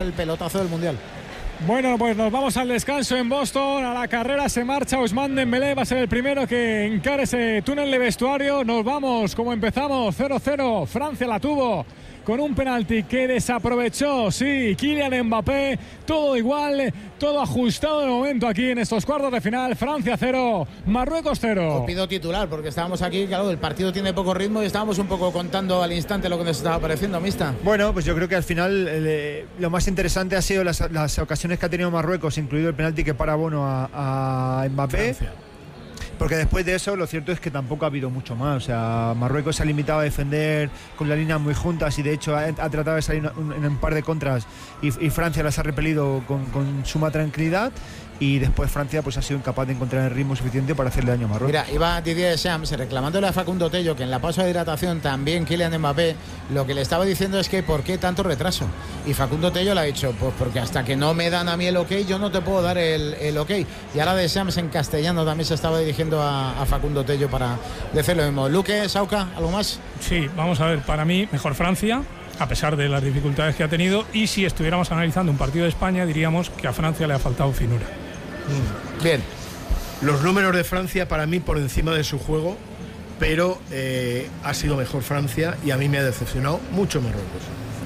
el pelotazo del Mundial. Bueno, pues nos vamos al descanso en Boston. A la carrera se marcha Ousmane Dembélé. Va a ser el primero que encare ese túnel de vestuario. Nos vamos como empezamos, 0-0. Francia la tuvo con un penalti que desaprovechó, sí, Kylian Mbappé. Todo igual, todo ajustado de momento aquí en estos cuartos de final. Francia 0, Marruecos 0. Os pido titular porque estábamos aquí, claro, el partido tiene poco ritmo y estábamos un poco contando al instante lo que nos estaba pareciendo, Mista. Bueno, pues yo creo que al final lo más interesante ha sido las ocasiones que ha tenido Marruecos, incluido el penalti que para Bono a Mbappé. Francia. Porque después de eso, lo cierto es que tampoco ha habido mucho más. O sea, Marruecos se ha limitado a defender con las líneas muy juntas y de hecho ha tratado de salir en un par de contras y Francia las ha repelido con suma tranquilidad. Y después Francia pues ha sido incapaz de encontrar el ritmo suficiente para hacerle daño a Marruecos. Mira, iba Didier Deschamps reclamándole a Facundo Tello que en la pausa de hidratación también Kylian Mbappé lo que le estaba diciendo es que ¿por qué tanto retraso? Y Facundo Tello le ha dicho, pues porque hasta que no me dan a mí el ok, yo no te puedo dar el ok. Y ahora Deschamps en castellano también se estaba dirigiendo a Facundo Tello para decir lo mismo. Luque, Sauca, ¿algo más? Sí, vamos a ver, para mí mejor Francia, a pesar de las dificultades que ha tenido, y si estuviéramos analizando un partido de España diríamos que a Francia le ha faltado finura. Bien. Los números de Francia para mí por encima de su juego, pero ha sido mejor Francia y a mí me ha decepcionado mucho Marruecos.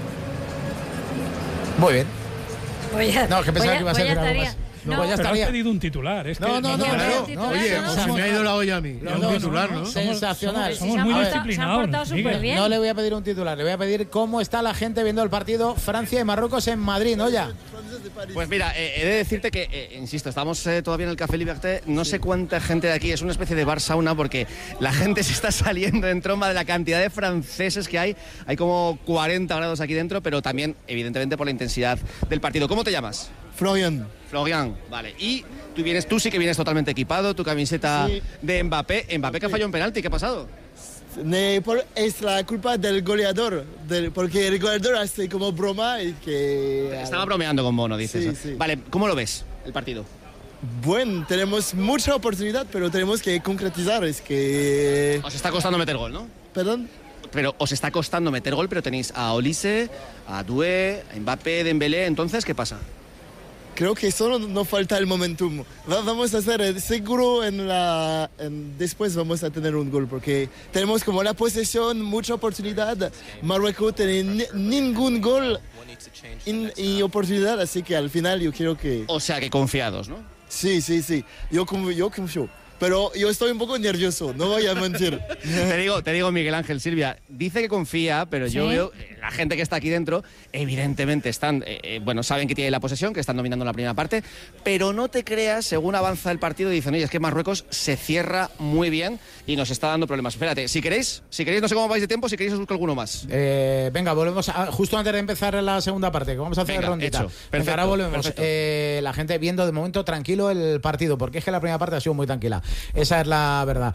Muy bien. No, que pensaba que iba a ser algo más. No, pues ya pero estaría. Has pedido un titular. Es que no. Oye, se me ha ido la olla a mí. Un titular, ¿no? Sensacional. Somos muy disciplinados. No le voy a pedir un titular, le voy a pedir cómo está la gente viendo el partido Francia y Marruecos en Madrid, ¿no? Ya. Pues mira, he de decirte que, insisto, estamos todavía en el Café Liberté. No sé cuánta gente de aquí, es una especie de bar sauna porque la gente se está saliendo en tromba de la cantidad de franceses que hay. Hay como 40 grados aquí dentro, pero también, evidentemente, por la intensidad del partido. ¿Cómo te llamas? Florian, vale. Y tú sí que vienes totalmente equipado, tu camiseta de Mbappé. Mbappé que ha fallado un penalti, ¿qué ha pasado? Es la culpa del goleador, porque el goleador hace como broma y que... Estaba bromeando con Bono, dices. Sí. Vale, ¿cómo lo ves el partido? Bueno, tenemos mucha oportunidad, pero tenemos que concretizar, es que... Os está costando meter gol, ¿no? ¿Perdón? Pero os está costando meter gol, pero tenéis a Olise, a Doué, a Mbappé, Dembélé, entonces, ¿qué pasa? Creo que solo nos falta el momentum. Vamos a hacer seguro después vamos a tener un gol porque tenemos como la posesión, mucha oportunidad. Marruecos tiene ningún gol y oportunidad, así que al final yo quiero que... O sea que confiados, ¿no? Sí. Yo confío. Pero yo estoy un poco nervioso, no voy a mentir. Te digo, Miguel Ángel, Silvia, dice que confía, pero yo veo la gente que está aquí dentro, evidentemente están, saben que tienen la posesión, que están dominando la primera parte, pero no te creas, según avanza el partido, dicen, oye, es que Marruecos se cierra muy bien y nos está dando problemas. Espérate, si queréis, no sé cómo vais de tiempo, si queréis os busco alguno más. Venga, volvemos justo antes de empezar la segunda parte, que vamos a hacer rondita. Hecho. Perfecto, ahora volvemos. La gente viendo de momento tranquilo el partido, porque es que la primera parte ha sido muy tranquila. Esa es la verdad.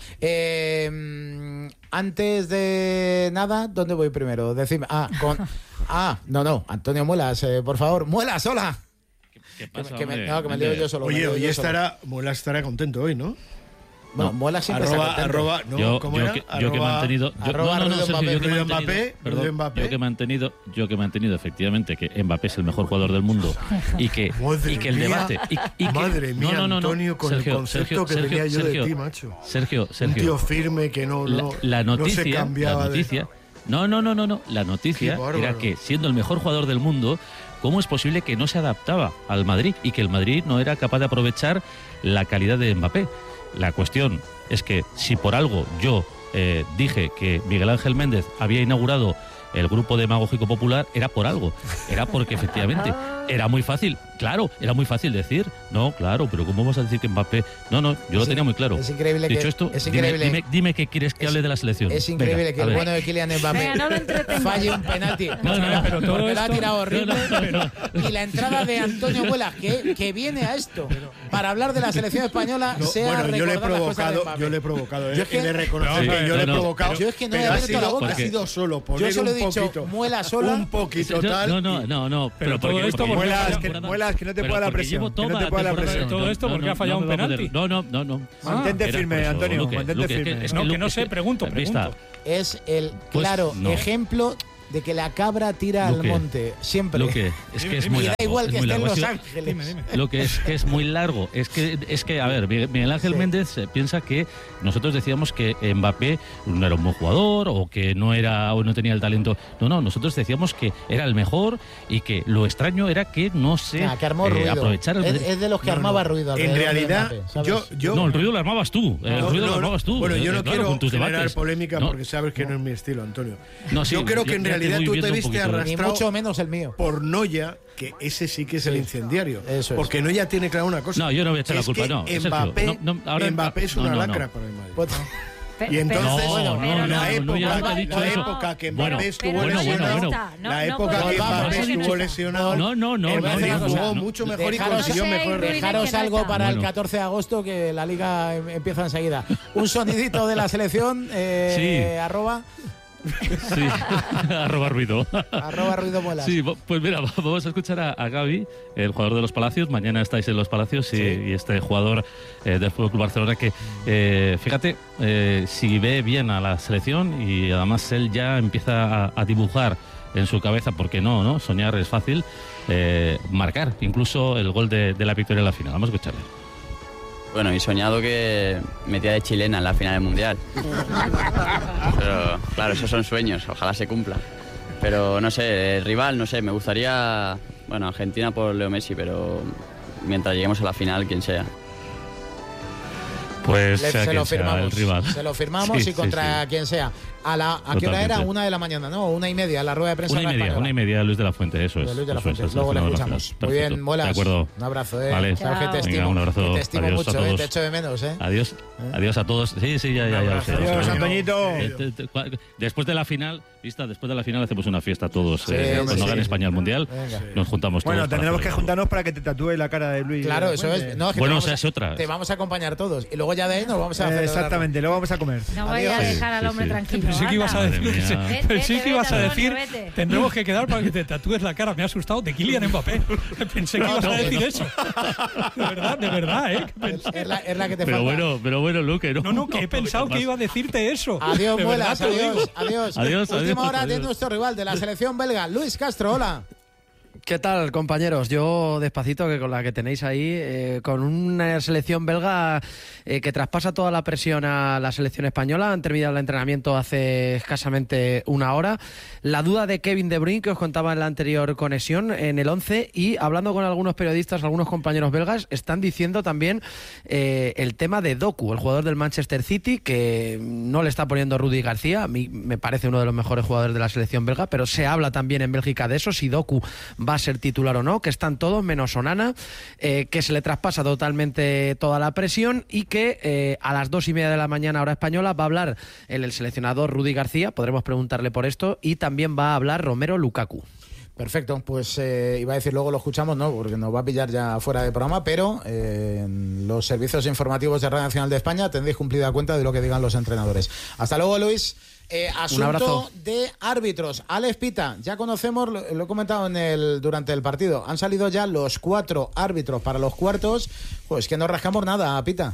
Antes de nada, ¿dónde voy primero? Decime. No. Antonio Muelas, por favor. Muelas, hola. ¿Qué pasa, que me lío yo solo. Oye, Muelas estará contento hoy, ¿no? Bueno, Muelas siempre está contento. Yo que he mantenido... Yo que he mantenido efectivamente que Mbappé es el mejor jugador del mundo y que el debate... Madre mía, Antonio, con Sergio, el concepto que tenía yo de ti, macho. Sergio. Un tío firme que no se cambiaba. La noticia era que, siendo el mejor jugador del mundo, ¿cómo es posible que no se adaptaba al Madrid y que el Madrid no era capaz de aprovechar la calidad de Mbappé? La cuestión es que si por algo yo dije que Miguel Ángel Méndez había inaugurado el grupo demagógico popular, era por algo. Era porque efectivamente era muy fácil. Claro, era muy fácil decir. No, claro, pero ¿cómo vas a decir que Mbappé? No, yo lo tenía muy claro. Es increíble Dicho esto, dime qué quieres que hable de la selección. Es increíble que el bueno de Kylian Mbappé falle un penalti. Pero todo lo ha tirado horrible. Y la entrada de Antonio Muelas, que viene a esto para hablar de la selección española, yo le he provocado. Yo le reconozco que yo le he provocado. Yo es que no he abierto la boca. Ha sido solo yo solo he dicho Muela sola. Un poquito tal. No. Pero todo esto Muelas, que no te pueda la presión. Que no te pueda la presión. Todo esto porque ha fallado un penalti. No. Mantente firme, Antonio. Mantente firme. Que no sé, pregunto. Es el claro ejemplo de que la cabra tira al monte, siempre. Lo que es que es muy largo. Da igual que esté en Los Dime. Ángeles. Lo que es muy largo. Es que a ver, Miguel Ángel Méndez piensa que nosotros decíamos que Mbappé no era un buen jugador o que no tenía el talento. No, nosotros decíamos que era el mejor y que lo extraño era que no se aprovechara. Es de los que armaba ruido. En realidad, Mbappé, yo no, el ruido lo armabas tú. Lo armabas tú. Bueno, yo no claro, quiero con tus generar debates. polémica porque sabes que no es mi estilo, Antonio. No, sí, yo creo que en ya te realidad voy tú te viendo un viste poquito. arrastrado ni mucho menos el mío. por Noya, que ese sí que es el incendiario. Eso es. Porque Noya tiene clara una cosa. No, yo no voy a echar la culpa, que no. Sergio, Mbappé es una lacra para el Madrid. Pues, Y entonces, ya ha dicho la eso. época que Bueno, Mbappé estuvo bueno, lesionado, bueno. la época que Mbappé estuvo lesionado, No, el Madrid jugó mucho mejor y consiguió mejores resultados. dejaros algo para el 14 de agosto, que la Liga empieza enseguida. Un sonidito de la selección, arroba. Sí, arroba ruido. Arroba ruido muelas. Sí, pues mira, vamos a escuchar a Gavi, el jugador de los Palacios. Mañana estáis en los Palacios y este jugador del FC Barcelona que, fíjate, si ve bien a la selección y además él ya empieza a dibujar en su cabeza, porque no, soñar es fácil, marcar incluso el gol de la victoria en la final. Vamos a escucharle. Bueno, y soñado que metía de chilena en la final del Mundial. Pero claro, esos son sueños, ojalá se cumplan. Pero no sé, el rival, no sé, me gustaría, bueno, Argentina por Leo Messi, pero mientras lleguemos a la final, quien sea. Pues se lo firmamos, el rival. Se lo firmamos y contra quien sea. ¿A qué hora era? 1 de la mañana, ¿no? 1:30, la rueda de prensa. 1:30, Luis de la Fuente, eso es. Luis de la Fuente, luego le escuchamos. Muy bien, Muelas. De acuerdo. Un abrazo, Vale. Sabes que te estimo. Venga, un abrazo. Te estimo Adiós mucho, a todos. Te echo de menos, Adiós a todos. Sí, ya. Adiós, Antoñito. Después de la final, después de la final hacemos una fiesta todos. Sí, cuando gane España el Mundial, nos juntamos todos. Bueno, tendremos que juntarnos para que te tatúe la cara de Luis. Claro, eso es. No, bueno, es otra. Te vamos a acompañar todos. Y luego ya de ahí nos vamos a hacer. Exactamente, lo vamos a comer. No vaya a dejar al hombre tranquilo. Pensé que ibas a decir, Vete. tendremos que quedar para que te tatúes la cara. Me ha asustado de Kylian Mbappé. Pensé que ibas a decir eso. De verdad, ¿eh? Es la que te pero falta. bueno, Luque, No, que he pensado que iba a decirte eso. Adiós, De Muelas, verdad te lo digo. adiós. Última hora de nuestro rival de la selección belga, Luis Castro, hola. ¿Qué tal, compañeros? Yo despacito, que con la que tenéis ahí, con una selección belga que traspasa toda la presión a la selección española. Han terminado el entrenamiento hace escasamente una hora. La duda de Kevin De Bruyne, que os contaba en la anterior conexión, en el 11, y hablando con algunos periodistas, algunos compañeros belgas, están diciendo también el tema de Doku, el jugador del Manchester City, que no le está poniendo Rudi García. A mí me parece uno de los mejores jugadores de la selección belga, pero se habla también en Bélgica de eso, si Doku va a ser titular o no, que están todos menos Onana, que se le traspasa totalmente toda la presión y que a las 2:30 de la mañana hora española va a hablar el seleccionador Rudi García, podremos preguntarle por esto, y también va a hablar Romelu Lukaku. Perfecto, pues iba a decir luego lo escuchamos, no, porque nos va a pillar ya fuera de programa, pero en los servicios informativos de Radio Nacional de España tendréis cumplida cuenta de lo que digan los entrenadores. Hasta luego, Luis. Asunto de árbitros. Alex Pita, ya conocemos, lo he comentado durante el partido, han salido ya los 4 árbitros para los cuartos. Pues que no rascamos nada, Pita.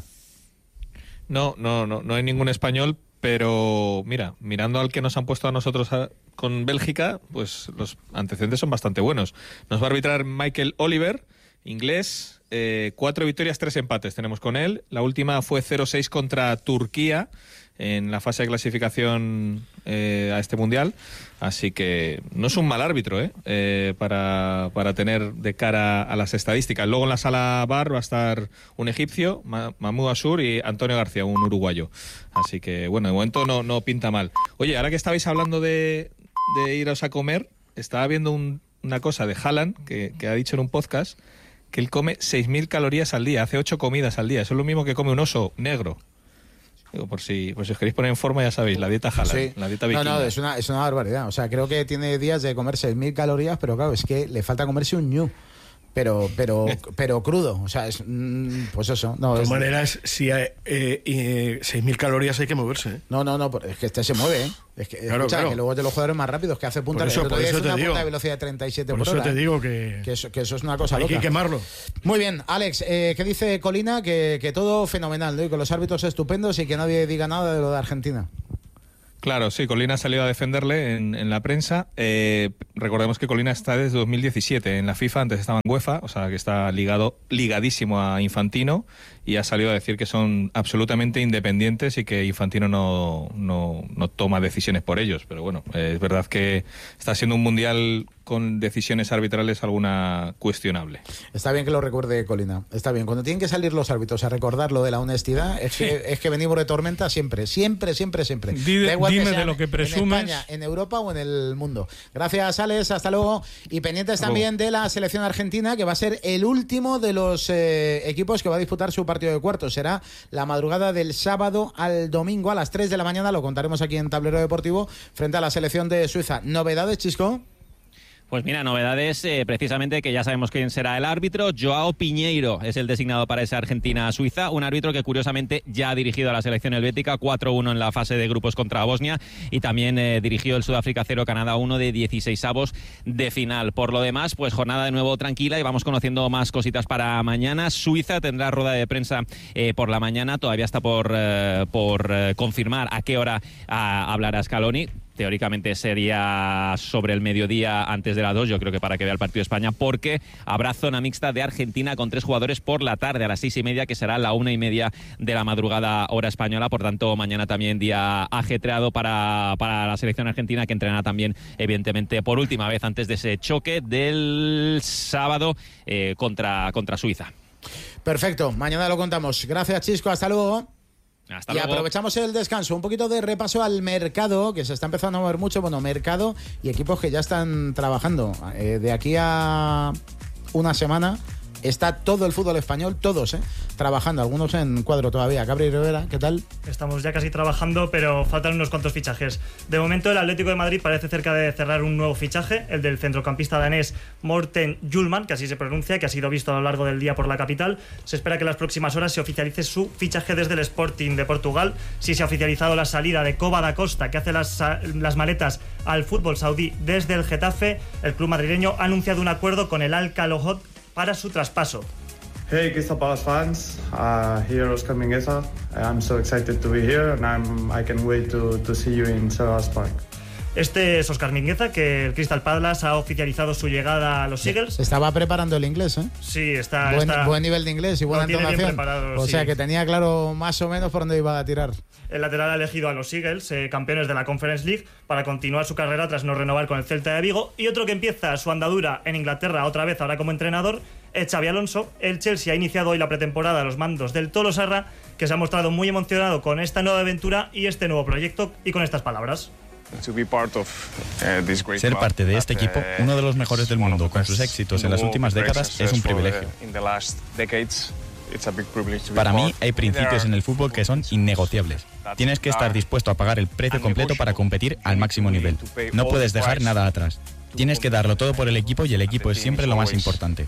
No hay ningún español, pero mira, mirando al que nos han puesto a nosotros con Bélgica, pues los antecedentes son bastante buenos. Nos va a arbitrar Michael Oliver, inglés, 4 victorias, 3 empates tenemos con él. La última fue 0-6 contra Turquía en la fase de clasificación a este mundial, así que no es un mal árbitro para tener de cara a las estadísticas. Luego en la sala VAR va a estar un egipcio, Mahmoud Asur, y Antonio García, un uruguayo, así que bueno, de momento no pinta mal. Oye, ahora que estabais hablando de iros a comer, estaba viendo una cosa de Haaland que ha dicho en un podcast que él come 6.000 calorías al día, hace 8 comidas al día, eso es lo mismo que come un oso negro. Digo, por si os queréis poner en forma, ya sabéis, la dieta Haaland, sí. La dieta vikinga. No, es una barbaridad. O sea, creo que tiene días de comer 6.000 calorías, pero claro, es que le falta comerse un ñu. Pero crudo, o sea, es pues eso. No, de todas maneras, si hay 6.000 calorías hay que moverse. No, es que este se mueve, Es que, claro. Que luego de los jugadores más rápidos que hace punta, por eso punta de velocidad de 37 por hora. Por eso te digo que eso es una cosa loca. Hay que quemarlo. Muy bien, Alex, ¿qué dice Colina? Que todo fenomenal, ¿no? Y con los árbitros estupendos y que nadie diga nada de lo de Argentina. Claro, sí, Colina ha salido a defenderle en la prensa. Recordemos que Colina está desde 2017 en la FIFA, antes estaba en UEFA, o sea que está ligadísimo a Infantino, y ha salido a decir que son absolutamente independientes y que Infantino no toma decisiones por ellos. Pero bueno, es verdad que está siendo un mundial con decisiones arbitrales alguna cuestionable. Está bien que lo recuerde Colina, está bien. Cuando tienen que salir los árbitros a recordar lo de la honestidad, es que venimos de tormenta siempre. Dime de lo que presumes. En España, en Europa o en el mundo. Gracias, Alex, hasta luego. Y pendientes también de la selección argentina, que va a ser el último de los equipos que va a disputar su partido de cuartos. Será la madrugada del sábado al domingo a las 3 de la mañana, lo contaremos aquí en Tablero Deportivo, frente a la selección de Suiza. ¿Novedades, Chisco? Pues mira, novedades, precisamente que ya sabemos quién será el árbitro. Joao Piñeiro es el designado para esa Argentina-Suiza, un árbitro que curiosamente ya ha dirigido a la selección helvética 4-1 en la fase de grupos contra Bosnia, y también dirigió el Sudáfrica 0 Canadá 1 de 16avos de final. Por lo demás, pues jornada de nuevo tranquila y vamos conociendo más cositas para mañana. Suiza tendrá rueda de prensa por la mañana, todavía está por confirmar a qué hora hablará Scaloni. Teóricamente sería sobre el mediodía, antes de las 2, yo creo que para que vea el partido de España, porque habrá zona mixta de Argentina con 3 jugadores por la tarde a las 6:30, que será la 1:30 de la madrugada hora española. Por tanto, mañana también día ajetreado para la selección argentina, que entrena también, evidentemente, por última vez antes de ese choque del sábado contra Suiza. Perfecto, mañana lo contamos. Gracias, Chisco, hasta luego. Hasta y luego. Aprovechamos el descanso, un poquito de repaso al mercado, que se está empezando a mover mucho. Bueno, mercado y equipos que ya están trabajando. De aquí a una semana está todo el fútbol español, todos, trabajando, algunos en cuadro todavía. Gabriel Rivera, ¿qué tal? Estamos ya casi trabajando, pero faltan unos cuantos fichajes. De momento, el Atlético de Madrid parece cerca de cerrar un nuevo fichaje, el del centrocampista danés Morten Hjulmand, que así se pronuncia, que ha sido visto a lo largo del día por la capital. Se espera que en las próximas horas se oficialice su fichaje desde el Sporting de Portugal. Sí se ha oficializado la salida de Coba da Costa, que hace las maletas al fútbol saudí desde el Getafe. El club madrileño ha anunciado un acuerdo con el Al-Khalojot para su traspaso. Hey, Crystal Palace fans, here Oscar Mingueza. I'm so excited to be here and I can't wait to see you in Selhurst Park. Este es Oscar Mingueza, que el Crystal Palace ha oficializado su llegada a los Eagles. Estaba preparando el inglés, ¿eh? Sí, está buen nivel de inglés y buena entonación. O sea, que tenía claro más o menos por dónde iba a tirar. El lateral ha elegido a los Eagles, campeones de la Conference League, para continuar su carrera tras no renovar con el Celta de Vigo. Y otro que empieza su andadura en Inglaterra, otra vez ahora como entrenador, es Xabi Alonso. El Chelsea ha iniciado hoy la pretemporada a los mandos del Tolosarra, que se ha mostrado muy emocionado con esta nueva aventura y este nuevo proyecto, y con estas palabras. Ser parte de este equipo, uno de los mejores del mundo, con sus éxitos en las últimas décadas, es un privilegio. Para mí, hay principios en el fútbol que son innegociables. Tienes que estar dispuesto a pagar el precio completo para competir al máximo nivel. No puedes dejar nada atrás. Tienes que darlo todo por el equipo y el equipo es siempre lo más importante.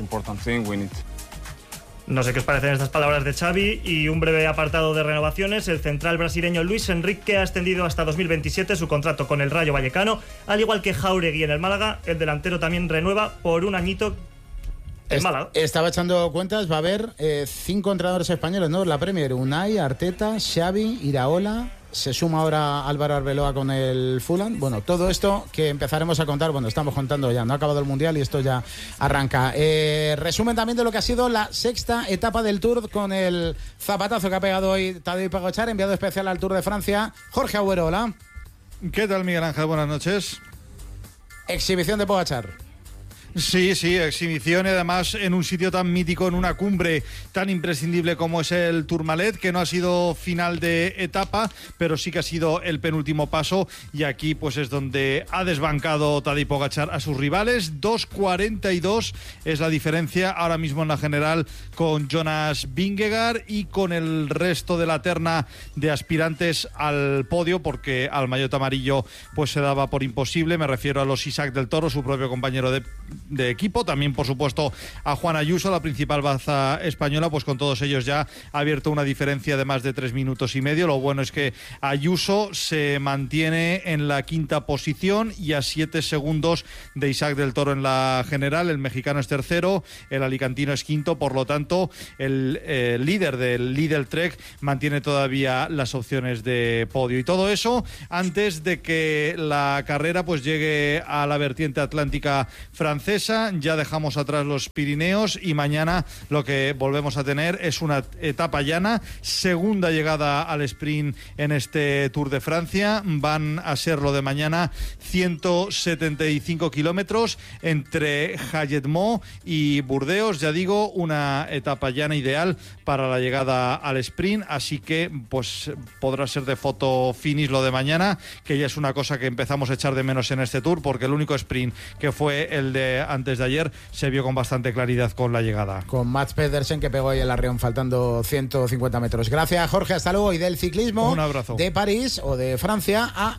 No sé qué os parecen estas palabras de Xavi. Y un breve apartado de renovaciones. El central brasileño Luis Enrique ha extendido hasta 2027 su contrato con el Rayo Vallecano, al igual que Jauregui en el Málaga. El delantero también renueva por un añito en Málaga. Estaba echando cuentas, va a haber 5 entrenadores españoles, ¿no? La Premier: Unai, Arteta, Xavi, Iraola. Se suma ahora Álvaro Arbeloa con el Fulham. Bueno, todo esto que empezaremos a contar, bueno, estamos contando ya, no ha acabado el Mundial y esto ya arranca. Resumen también de lo que ha sido la 6ª etapa del Tour, con el zapatazo que ha pegado hoy Tadej Pogačar, enviado especial al Tour de Francia. Jorge Agüero, hola. ¿Qué tal, Miguel Ángel? Buenas noches. Exhibición de Pogačar. Sí, exhibición, y además en un sitio tan mítico, en una cumbre tan imprescindible como es el Tourmalet, que no ha sido final de etapa, pero sí que ha sido el penúltimo paso, y aquí pues es donde ha desbancado Tadej Pogačar a sus rivales. 2:42 es la diferencia ahora mismo en la general con Jonas Vingegaard y con el resto de la terna de aspirantes al podio, porque al maillot amarillo pues se daba por imposible. Me refiero a los Isaac del Toro, su propio compañero de de equipo. También, por supuesto, a Juan Ayuso, la principal baza española, pues con todos ellos ya ha abierto una diferencia de más de 3 minutos y medio. Lo bueno es que Ayuso se mantiene en la quinta posición y a 7 segundos de Isaac del Toro en la general. El mexicano es tercero, el alicantino es quinto, por lo tanto el líder del Lidl Trek mantiene todavía las opciones de podio, y todo eso antes de que la carrera pues llegue a la vertiente atlántica francesa. Ya dejamos atrás los Pirineos y mañana lo que volvemos a tener es una etapa llana, segunda llegada al sprint en este Tour de Francia. Van a ser lo de mañana 175 kilómetros entre Hayetmont y Burdeos. Ya digo, una etapa llana ideal para la llegada al sprint, así que pues podrá ser de foto finish lo de mañana, que ya es una cosa que empezamos a echar de menos en este Tour, porque el único sprint que fue el de antes de ayer se vio con bastante claridad con la llegada. Con Mats Pedersen, que pegó ahí el arreón faltando 150 metros. Gracias, Jorge, hasta luego. Y del ciclismo, un abrazo. De París o de Francia a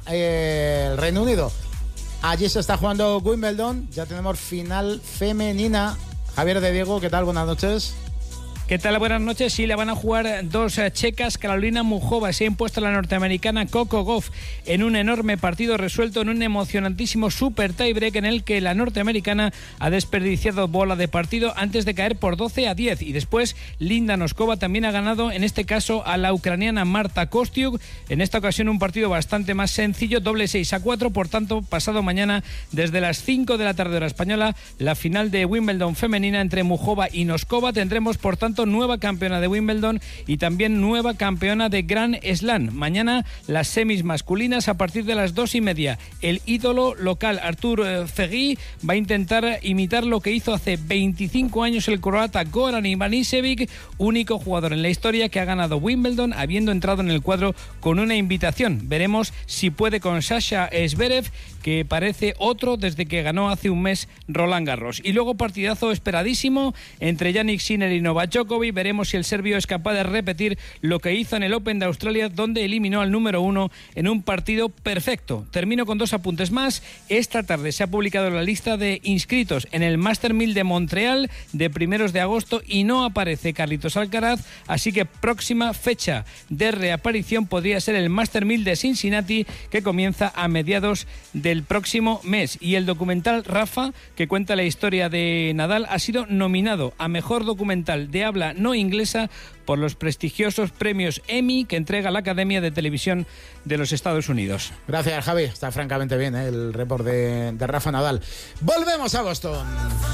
el Reino Unido. Allí se está jugando Wimbledon, ya tenemos final femenina. Javier de Diego, ¿qué tal? Buenas noches. ¿Qué tal? Buenas noches. Sí, la van a jugar dos checas. Carolina Muchova se ha impuesto a la norteamericana Coco Gauff en un enorme partido resuelto en un emocionantísimo super tiebreak en el que la norteamericana ha desperdiciado bola de partido antes de caer por 12-10, y después Linda Noskova también ha ganado, en este caso a la ucraniana Marta Kostyuk. En esta ocasión un partido bastante más sencillo, doble 6-4. Por tanto, pasado mañana desde las 5 de la tarde hora española, la final de Wimbledon femenina entre Muchova y Noskova. Tendremos, por tanto, nueva campeona de Wimbledon y también nueva campeona de Grand Slam. Mañana las semis masculinas a partir de las 2:30. El ídolo local Artur Fegui va a intentar imitar lo que hizo hace 25 años el croata Goran Ivanisevic, único jugador en la historia que ha ganado Wimbledon habiendo entrado en el cuadro con una invitación. Veremos si puede con Sasha Zverev, que parece otro desde que ganó hace un mes Roland Garros. Y luego partidazo esperadísimo entre Jannik Sinner y Novak Djokovic. Veremos si el serbio es capaz de repetir lo que hizo en el Open de Australia, donde eliminó al número 1 en un partido perfecto. Termino con 2 apuntes más. Esta tarde se ha publicado la lista de inscritos en el Master 1000 de Montreal de primeros de agosto y no aparece Carlitos Alcaraz, así que próxima fecha de reaparición podría ser el Master 1000 de Cincinnati, que comienza a mediados del próximo mes. Y el documental Rafa, que cuenta la historia de Nadal, ha sido nominado a Mejor Documental de Habla No Inglesa por los prestigiosos premios Emmy que entrega la Academia de Televisión de los Estados Unidos. Gracias, Javi. Está francamente bien, el report de Rafa Nadal. Volvemos a Boston.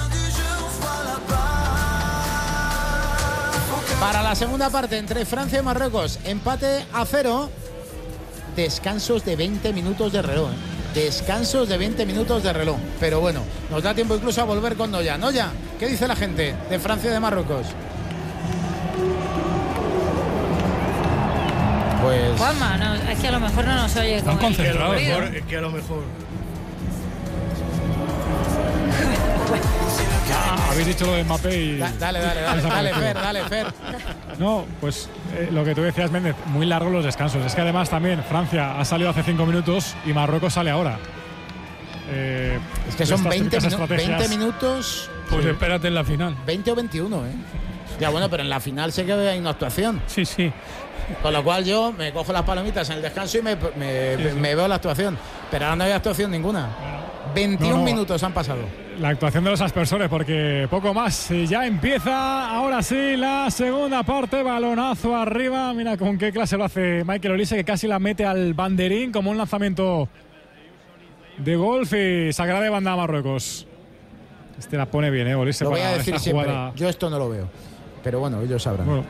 Para la segunda parte entre Francia y Marruecos, empate a 0. Descansos de 20 minutos de reloj. Descansos de 20 minutos de reloj. Pero bueno, nos da tiempo incluso a volver con Noya. Noya, ¿qué dice la gente de Francia y de Marruecos? Pues... Juanma, no, es que a lo mejor no nos oye. Están concentrados. Que a lo mejor. Habéis dicho lo de Mbappé y... Dale, Fer. No, pues lo que tú decías, Méndez, muy largos los descansos. Es que además también Francia ha salido hace 5 minutos y Marruecos sale ahora. Es que son 20 minutos... Pues sí. Espérate en la final. 20 o 21, ¿eh? Ya bueno, pero en la final sé que hay una actuación. Sí. Con lo cual yo me cojo las palomitas en el descanso y me veo la actuación. Pero ahora no hay actuación ninguna. 21 minutos han pasado. La actuación de los aspersores, porque poco más. Ya empieza, ahora sí, la segunda parte. Balonazo arriba. Mira con qué clase lo hace Michael Olise, que casi la mete al banderín como un lanzamiento de golf, y sacará de banda a Marruecos. Este la pone bien, Olise. Lo voy a decir siempre. Yo esto no lo veo. Pero bueno, ellos sabrán. Bueno.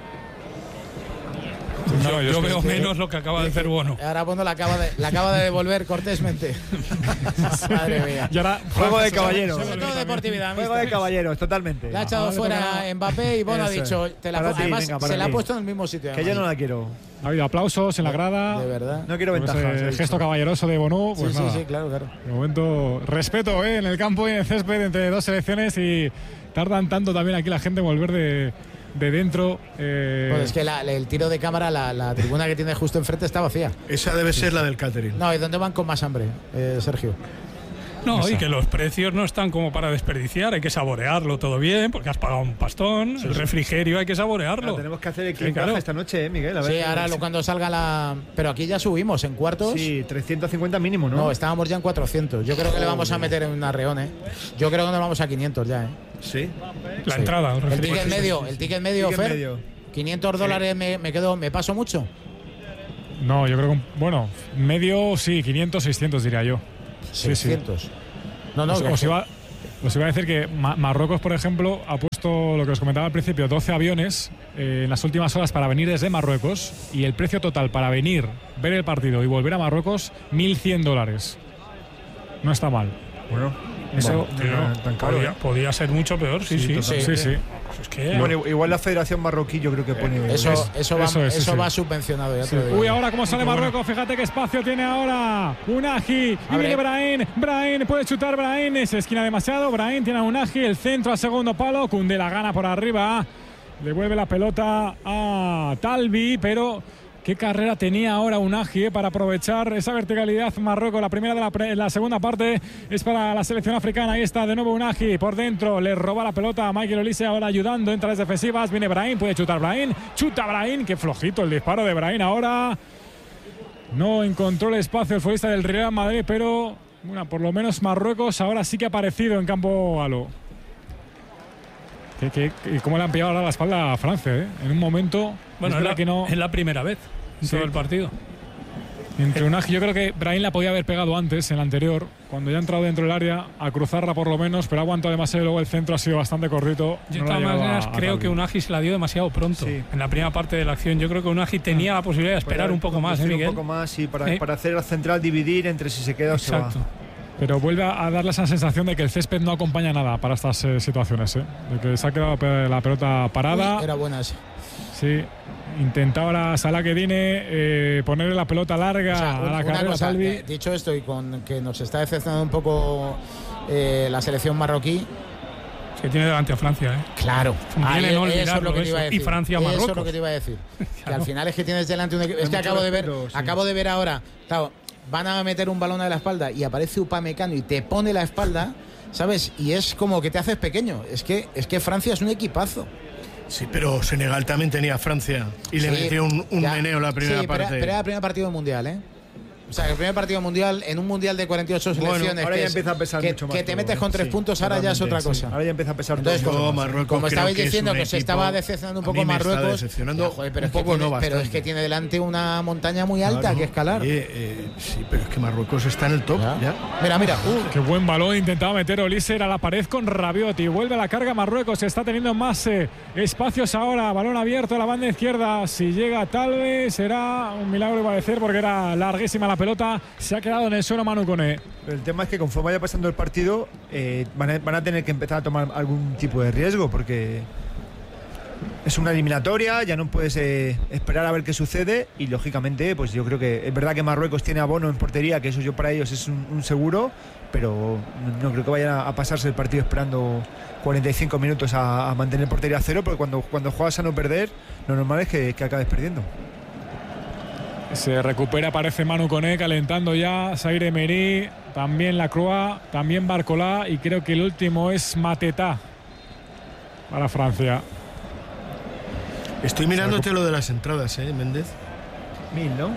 No, yo veo menos lo que acaba de hacer Bono. Ahora Bono la acaba de devolver cortésmente. Madre mía. Y ahora, juego de caballeros. Sobre todo deportividad. Juego de caballeros, totalmente. Le ha echado fuera Mbappé y Bono ha dicho, además se la ha puesto en el mismo sitio. Que yo no la quiero. Ha habido aplausos en la grada. De verdad. No quiero ventajas. El gesto caballeroso de Bono. Pues sí, claro. De momento, respeto en el campo y en el césped entre dos selecciones, y tardan tanto también aquí la gente en volver de dentro. Pues es que el tiro de cámara, la tribuna que tiene justo enfrente está vacía. Esa debe ser la del catering. No, ¿y dónde van con más hambre, Sergio? No, y que los precios no están como para desperdiciar, hay que saborearlo todo bien, porque has pagado un pastón, el refrigerio hay que saborearlo. Claro, tenemos que hacer el clic esta noche, Miguel. A ver, sí, ahora cuando salga la... Pero aquí ya subimos en cuartos. Sí, 350 mínimo, ¿no? No, estábamos ya en 400. Yo creo que le vamos a meter en un arreón, ¿eh? Yo creo que nos vamos a 500 ya, ¿eh? Sí. La entrada. El ticket medio, Fer. $500 me paso mucho. No, yo creo que, bueno, medio sí, 500, 600 diría yo. 600. Sí. No, Os iba a decir que Marruecos, por ejemplo, ha puesto lo que os comentaba al principio, 12 aviones en las últimas horas para venir desde Marruecos, y el precio total para venir, ver el partido y volver a Marruecos, $1.100. No está mal. Bueno, eso tan caro. Podía ser mucho peor, sí. Sí. Es que, bueno, igual la Federación Marroquí yo creo que pone... Eso va subvencionado, ya te lo digo. Uy, ahora cómo sale Marruecos, fíjate qué espacio tiene ahora Unagi, y viene Brahim, puede chutar Brahim, se esquina demasiado, Brahim tiene a Unagi, el centro al segundo palo, Koundé la gana por arriba, devuelve la pelota a Talbi, pero... Qué carrera tenía ahora Unagi para aprovechar esa verticalidad Marruecos. La primera de la segunda parte es para la selección africana. Ahí está de nuevo Unagi por dentro. Le roba la pelota a Michael Olise, ahora ayudando entre las defensivas. Viene Brahim, puede chutar Brahim. Chuta Brahim. Qué flojito el disparo de Brahim ahora. No encontró el espacio el futbolista del Real Madrid, pero bueno, por lo menos Marruecos ahora sí que ha aparecido en campo Alo. ¿Y cómo le han pillado ahora la espalda a Francia? En un momento... Bueno, es la primera vez en todo el partido. Entre Unagi, yo creo que Brahim la podía haber pegado antes, en la anterior, cuando ya ha entrado dentro del área, a cruzarla por lo menos, pero ha aguantado demasiado y luego el centro ha sido bastante cortito. Yo de todas maneras creo que Unagi se la dio demasiado pronto. Sí. En la primera parte de la acción yo creo que Unagi tenía la posibilidad de esperar un poco más, Miguel. Un poco más, sí, para hacer la central, dividir entre si se queda o se va. Pero vuelve a darle esa sensación de que el césped no acompaña nada para estas situaciones, de que se ha quedado la pelota parada. Uy, era buena esa. Sí, intentaba ahora Salah Kedine ponerle la pelota larga a la carrera Salvi. Dicho esto, y con que nos está decepcionando un poco la selección marroquí, es que tiene delante a Francia, Claro, eso es lo que te iba a decir. Y Francia-Marruecos. Eso es lo que te iba a decir. Claro. Que al final es que tienes delante un equipo. Es que acabo de ver ahora. Claro, van a meter un balón a la espalda y aparece Upamecano y te pone la espalda, ¿sabes? Y es como que te haces pequeño. Es que Francia es un equipazo. Sí, pero Senegal también tenía a Francia y le metió un meneo la primera parte. Pero era el primer partido del mundial, ¿eh? O sea, el primer partido mundial, en un mundial de 48 selecciones, ahora ya empieza a pesar mucho más que te metes con 3 puntos, ahora ya es otra cosa. Ahora ya empieza a pesar Entonces, todo. Como estabais diciendo que se estaba decepcionando un poco Marruecos, pero es que tiene delante una montaña muy alta que escalar. Sí, pero es que Marruecos está en el top. Ya. Mira. Qué buen balón intentaba meter Olise a la pared con Rabiot y vuelve a la carga Marruecos. Está teniendo más espacios ahora. Balón abierto a la banda izquierda. Si llega tal vez será un milagro, iba a decir, porque era larguísima la pelota, se ha quedado en el suelo Manu Koné. Pero el tema es que conforme vaya pasando el partido van a tener que empezar a tomar algún tipo de riesgo, porque es una eliminatoria, ya no puedes esperar a ver qué sucede, y lógicamente pues yo creo que es verdad que Marruecos tiene a Bono en portería, que eso yo para ellos es un seguro, pero no creo que vayan a pasarse el partido esperando 45 minutos a mantener portería a cero, porque cuando juegas a no perder, lo normal es que acabes perdiendo. Se recupera, parece Manu Koné, calentando ya Zaire Emery, también Lacroix, también Barcola, y creo que el último es Mateta para Francia. Estoy mirándote lo de las entradas, Méndez. 1000, ¿no?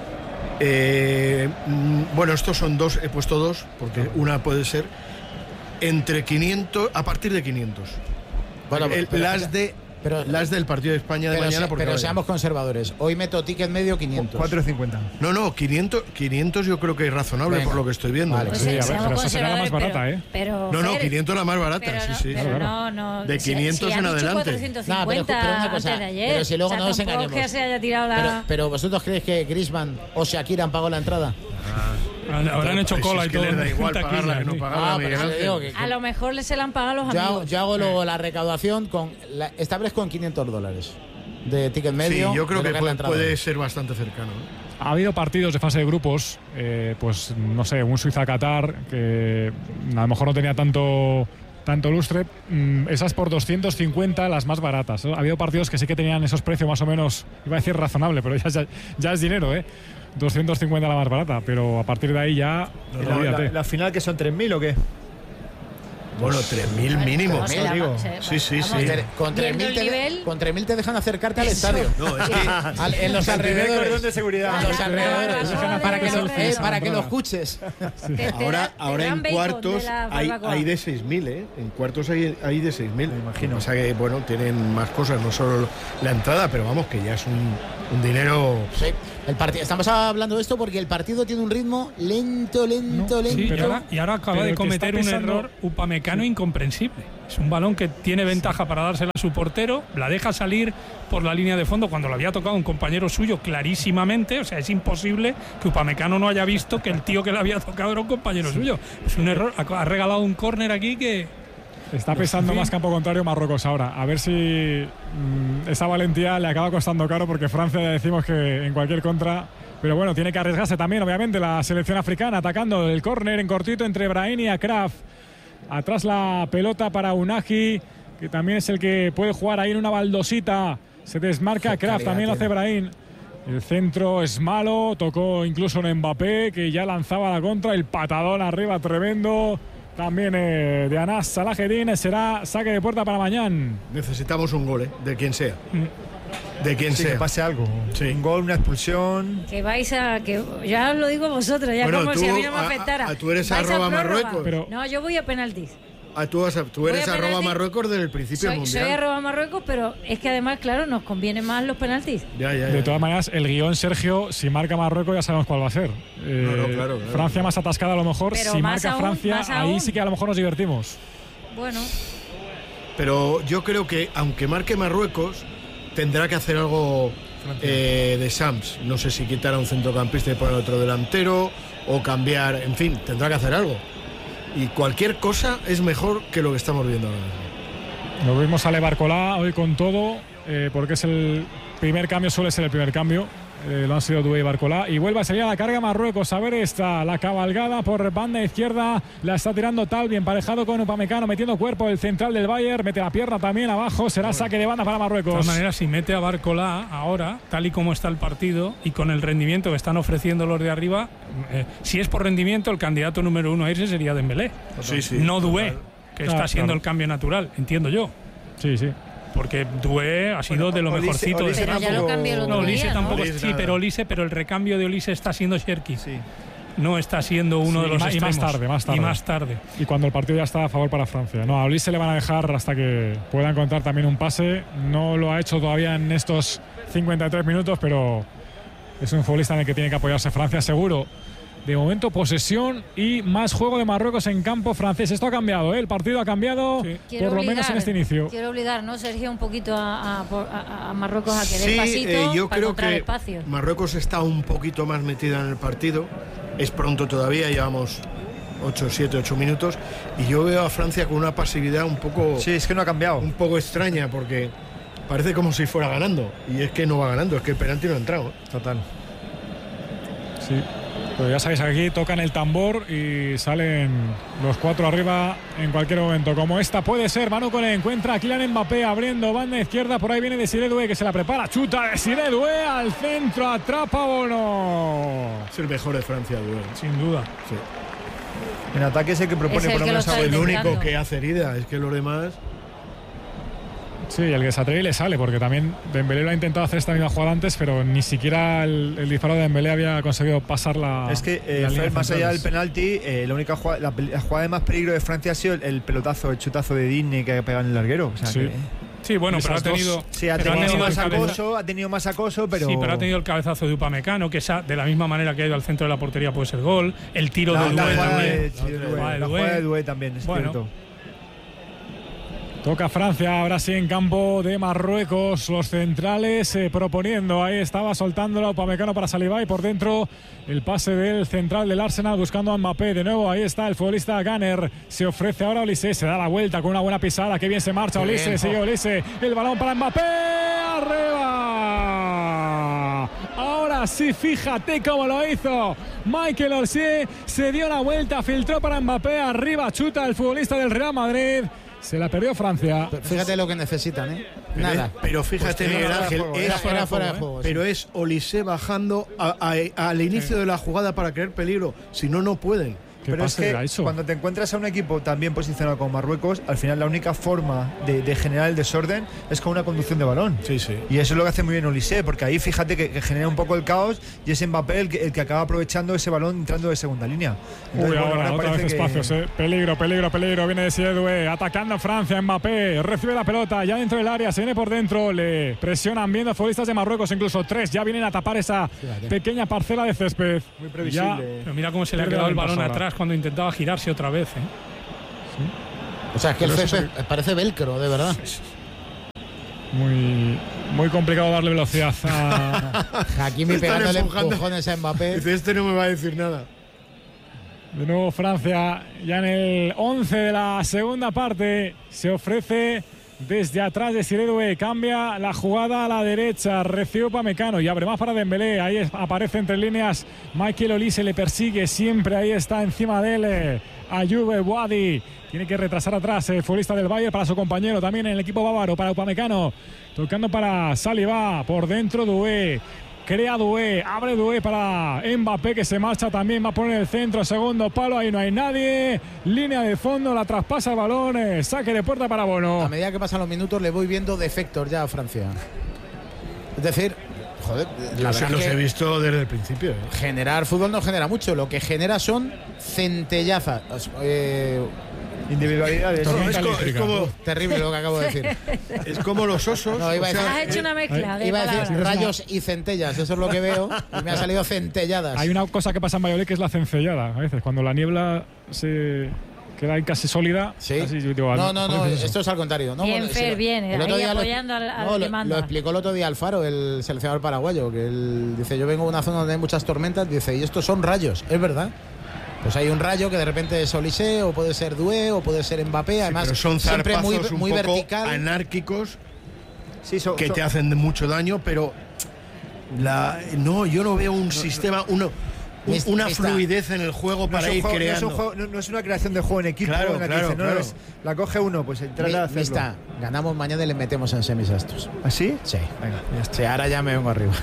Bueno, estos son dos, he puesto dos, porque una puede ser entre 500, a partir de 500. Bueno, las del partido de España de mañana. Pero seamos conservadores. Hoy meto ticket medio 500. 4,50. No, 500 yo creo que es razonable. Venga, por lo que estoy viendo. Vale, sí, a ver, pero esa será la más barata, Pero, no, 500 la más barata, pero sí. Pero no. De 500 en adelante. 450 pero una cosa, antes de ayer. Pero si luego no nos engañemos. Que se haya tirado pero ¿vosotros creéis que Griezmann o Shakira han pagado la entrada? Habrán hecho cola y todo. Les da igual pagarla que no pagarla. A lo mejor se la han pagado los amigos. Yo hago luego la recaudación esta vez con $500 de ticket medio. Sí, yo creo que puede ser bastante cercano. Ha habido partidos de fase de grupos, pues no sé, un Suiza-Qatar que a lo mejor no tenía tanto lustre, esas por 250 las más baratas. Ha habido partidos que sí que tenían esos precios más o menos, iba a decir razonable, pero ya es dinero, 250 la más barata, pero a partir de ahí ya... ¿La final que son 3.000 o qué? Bueno, 3.000 mínimo. Sí. Con 3.000 te dejan acercarte al estadio. No, es que en los alrededores. Cordón de seguridad. En los alrededores. Para que lo escuches. Ahora en cuartos hay de 6.000, ¿eh? En cuartos hay de 6.000. Me imagino. O sea que, bueno, tienen más cosas, no solo la entrada, pero vamos, que ya es un dinero. Sí. Estamos hablando de esto porque el partido tiene un ritmo lento. Sí, y ahora acaba de cometer un error Upamecano incomprensible. Es un balón que tiene ventaja para dársela a su portero, la deja salir por la línea de fondo cuando le había tocado un compañero suyo clarísimamente. O sea, es imposible que Upamecano no haya visto que el tío que le había tocado era un compañero suyo. Es un error. Ha regalado un córner aquí que... Está pesando más campo contrario Marruecos ahora. A ver si esa valentía le acaba costando caro, porque Francia ya decimos que en cualquier contra... Pero bueno, tiene que arriesgarse también, obviamente, la selección africana, atacando el córner en cortito entre Brahim y Akraf. Atrás la pelota para Unagi, que también es el que puede jugar ahí en una baldosita. Se desmarca Akraf, también lo hace Brahim. El centro es malo, tocó incluso en Mbappé, que ya lanzaba la contra. El patadón arriba tremendo. También de Anas Salahedin. Será saque de puerta para mañana. Necesitamos un gol, de quien sea. De quien sea. Que pase algo. Sí. Un gol, una expulsión. Que vais a... que ya os lo digo vosotros, ya como si a mí no me afectara. Tú eres arroba Marruecos. Pero... No, yo voy a penaltis. Tú eres arroba Marruecos desde el principio del Mundial. Soy arroba Marruecos, pero es que además, claro, nos convienen más los penaltis. Ya. De todas maneras, el guión, Sergio, si marca Marruecos ya sabemos cuál va a ser. Claro. Francia más atascada a lo mejor. Pero si marca Francia, ahí sí que a lo mejor nos divertimos. Bueno. Pero yo creo que aunque marque Marruecos, tendrá que hacer algo de Sams. No sé si quitar a un centrocampista y poner otro delantero o cambiar, en fin, tendrá que hacer algo. Y cualquier cosa es mejor que lo que estamos viendo ahora mismo. Lo vimos a Le Barcolá hoy con todo, porque es el primer cambio, suele ser el primer cambio. Lo han sido Doué y Barcolá. Y vuelve a salir a la carga Marruecos. A ver esta, la cabalgada por banda izquierda. La está tirando Talbi, emparejado con Upamecano, metiendo cuerpo el central del Bayern. Mete la pierna también abajo. Será saque de banda para Marruecos. De todas maneras, si mete a Barcolá ahora, tal y como está el partido y con el rendimiento que están ofreciendo los de arriba, si es por rendimiento, el candidato número 1 a irse sería Dembélé. Sí. No Doué, que está siendo el cambio natural, entiendo yo. Sí. Porque Doué ha sido de lo mejorcito. Pero ya lo cambió el otro día, ¿no? Tampoco. Sí, pero el recambio de Olise está siendo Cherki. Sí. No está siendo uno de los extremos. Y más tarde. Y cuando el partido ya está a favor para Francia. No, a Olise le van a dejar hasta que pueda encontrar también un pase. No lo ha hecho todavía en estos 53 minutos, pero es un futbolista en el que tiene que apoyarse Francia, seguro. De momento, posesión y más juego de Marruecos en campo francés. Esto ha cambiado, ¿eh? El partido ha cambiado, por lo menos en este inicio. Quiero obligar, ¿no, Sergio, un poquito a Marruecos a que dé pasito yo para creo encontrar que espacio. Marruecos está un poquito más metida en el partido. Es pronto todavía, llevamos 8 minutos. Y yo veo a Francia con una pasividad un poco... Sí, es que no ha cambiado. Un poco extraña, porque parece como si fuera ganando. Y es que no va ganando, es que el penalti no ha entrado. Total. Sí. Pero ya sabéis, aquí tocan el tambor y salen los 4 arriba en cualquier momento. Como esta puede ser, Manu Koné encuentra a Kylian Mbappé abriendo banda izquierda. Por ahí viene Desiré Doué, que se la prepara. Chuta Desiré Doué al centro, atrapa Bono. Es el mejor de Francia, Doué. Sin duda. Sí. En ataque es el que propone, por lo menos, el único que hace herida. Es que los demás... Sí, el que se atreve y le sale, porque también Dembélé lo ha intentado hacer esta misma jugada antes, pero ni siquiera el disparo de Dembélé había conseguido pasar la... Es que más allá del penalti, la única jugada, la jugada de más peligro de Francia ha sido el pelotazo, el chutazo de Digne que ha pegado en el larguero. O sea, sí. Sí, bueno, pero ha tenido... Sí, ha tenido más acoso, pero... Sí, pero ha tenido el cabezazo de Upamecano, que de la misma manera que ha ido al centro de la portería puede ser gol. El tiro de Doué también. La jugada de Doué también, es cierto. Toca Francia, ahora sí en campo de Marruecos, los centrales proponiendo, ahí estaba soltándolo Upamecano para Saliba y por dentro el pase del central del Arsenal buscando a Mbappé, de nuevo ahí está el futbolista Gunner, se ofrece ahora Olise, se da la vuelta con una buena pisada, que bien se marcha Olise, sigue Olise, el balón para Mbappé, arriba, ahora sí, fíjate cómo lo hizo Michael Olise, se dio la vuelta, filtró para Mbappé, arriba chuta el futbolista del Real Madrid. Se la perdió Francia. Pero fíjate lo que necesitan, ¿eh? Nada. Pero fíjate, Miguel Ángel, era fuera de juego. Pero es Olise bajando al inicio de la jugada para crear peligro. Si no, no pueden. Pero es que cuando te encuentras a un equipo tan bien posicionado como Marruecos, al final la única forma de generar el desorden es con una conducción de balón. Sí, sí. Y eso es lo que hace muy bien Olise, porque ahí fíjate que genera un poco el caos y es Mbappé el que acaba aprovechando ese balón entrando de segunda línea. Entonces, ahora otra vez espacios, Peligro. Viene de Siedue, atacando a Francia, Mbappé, recibe la pelota, ya dentro del área, se viene por dentro, le presionan bien los futbolistas de Marruecos, incluso 3, ya vienen a tapar esa pequeña parcela de césped. Muy previsible. Pero mira cómo se le ha quedado el balón atrás cuando intentaba girarse otra vez. Sí. O sea, es que el césped parece velcro, de verdad. Muy complicado darle velocidad a Hakimi pegándole empujones a Mbappé. Dice, este no me va a decir nada. De nuevo Francia, ya en el 11 de la segunda parte, se ofrece desde atrás de Siredue, cambia la jugada a la derecha, recibe Upamecano y abre más para Dembélé, ahí aparece entre líneas Michael Olise, le persigue siempre, ahí está encima de él Ayoub Wadi, tiene que retrasar atrás el futbolista del Bayern para su compañero, también en el equipo bávaro, para Upamecano, tocando para Saliba, por dentro Doué. Crea Doué, abre Doué para Mbappé que se marcha también, va a poner el centro, segundo palo, ahí no hay nadie, línea de fondo, la traspasa el balón, saque de puerta para Bono. A medida que pasan los minutos le voy viendo defectos ya a Francia. Es decir, joder, los he visto desde el principio. Generar fútbol no genera mucho, lo que genera son centellazas. Individualidades. No, es como terrible lo que acabo de decir. Es como los osos. No, has hecho una mezcla. Iba a decir rayos y centellas, eso es lo que veo. Y me ha salido centelladas. Hay una cosa que pasa en Valladolid que es la cencellada. A veces, cuando la niebla se queda ahí casi sólida. Sí. Así, digo, no, esto es al contrario. No, bien, Fer, bien. El otro ahí día apoyando al que manda. Lo explicó el otro día Alfaro, el seleccionador paraguayo, que él dice, yo vengo de una zona donde hay muchas tormentas, dice, y estos son rayos. Es verdad. Pues hay un rayo que de repente es Olise, o puede ser Doué, o puede ser Mbappé, además pero son siempre muy un poco vertical, anárquicos, que te hacen mucho daño, pero yo no veo un sistema, una fluidez en el juego para ir creando. No es una creación de juego en equipo. Claro. La coge uno, pues entrar a hacerlo. Ganamos mañana y le metemos en semis a estos. ¿Ah, sí? Sí. Venga, ya está. Sí, ahora ya me vengo arriba.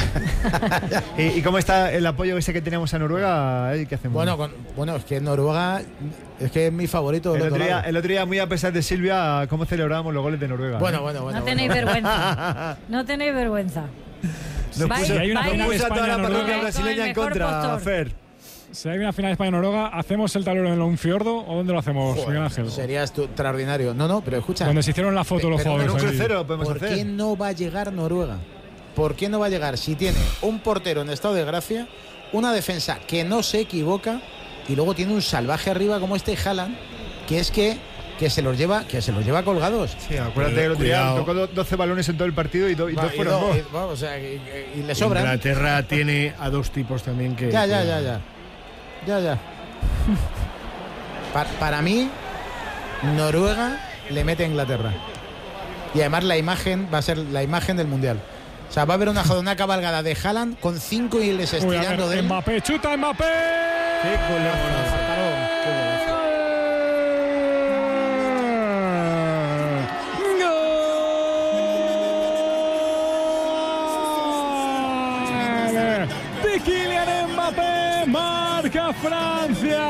¿Y cómo está el apoyo ese que teníamos a Noruega? ¿Qué hacemos? Bueno, es que Noruega es que es mi favorito. El otro día, muy a pesar de Silvia, cómo celebrábamos los goles de Noruega. Bueno. No tenéis vergüenza. No tenéis vergüenza. Nos puso a toda la parroquia brasileña en contra, Fer. Si hay una final de España-Noruega, ¿hacemos el tablero en un fiordo o dónde lo hacemos, Miguel Ángel? Sería extraordinario. No, pero escucha. Donde se hicieron la foto los jugadores. ¿Por qué no va a llegar Noruega? ¿Por qué no va a llegar si tiene un portero en estado de gracia, una defensa que no se equivoca y luego tiene un salvaje arriba como este Haaland, que es que se los lleva colgados? Sí, acuérdate que el otro día tocó 12 balones en todo el partido y dos fueron gol. Y le sobran. Inglaterra tiene a dos tipos también que... Ya. Para mí, Noruega le mete a Inglaterra. Y además la imagen va a ser la imagen del Mundial. O sea, va a haber una cabalgada de Haaland con 5 y les estirando de él. Mbappé, chuta Mbappé. Qué golazo. Kylian Mbappé, marca Francia.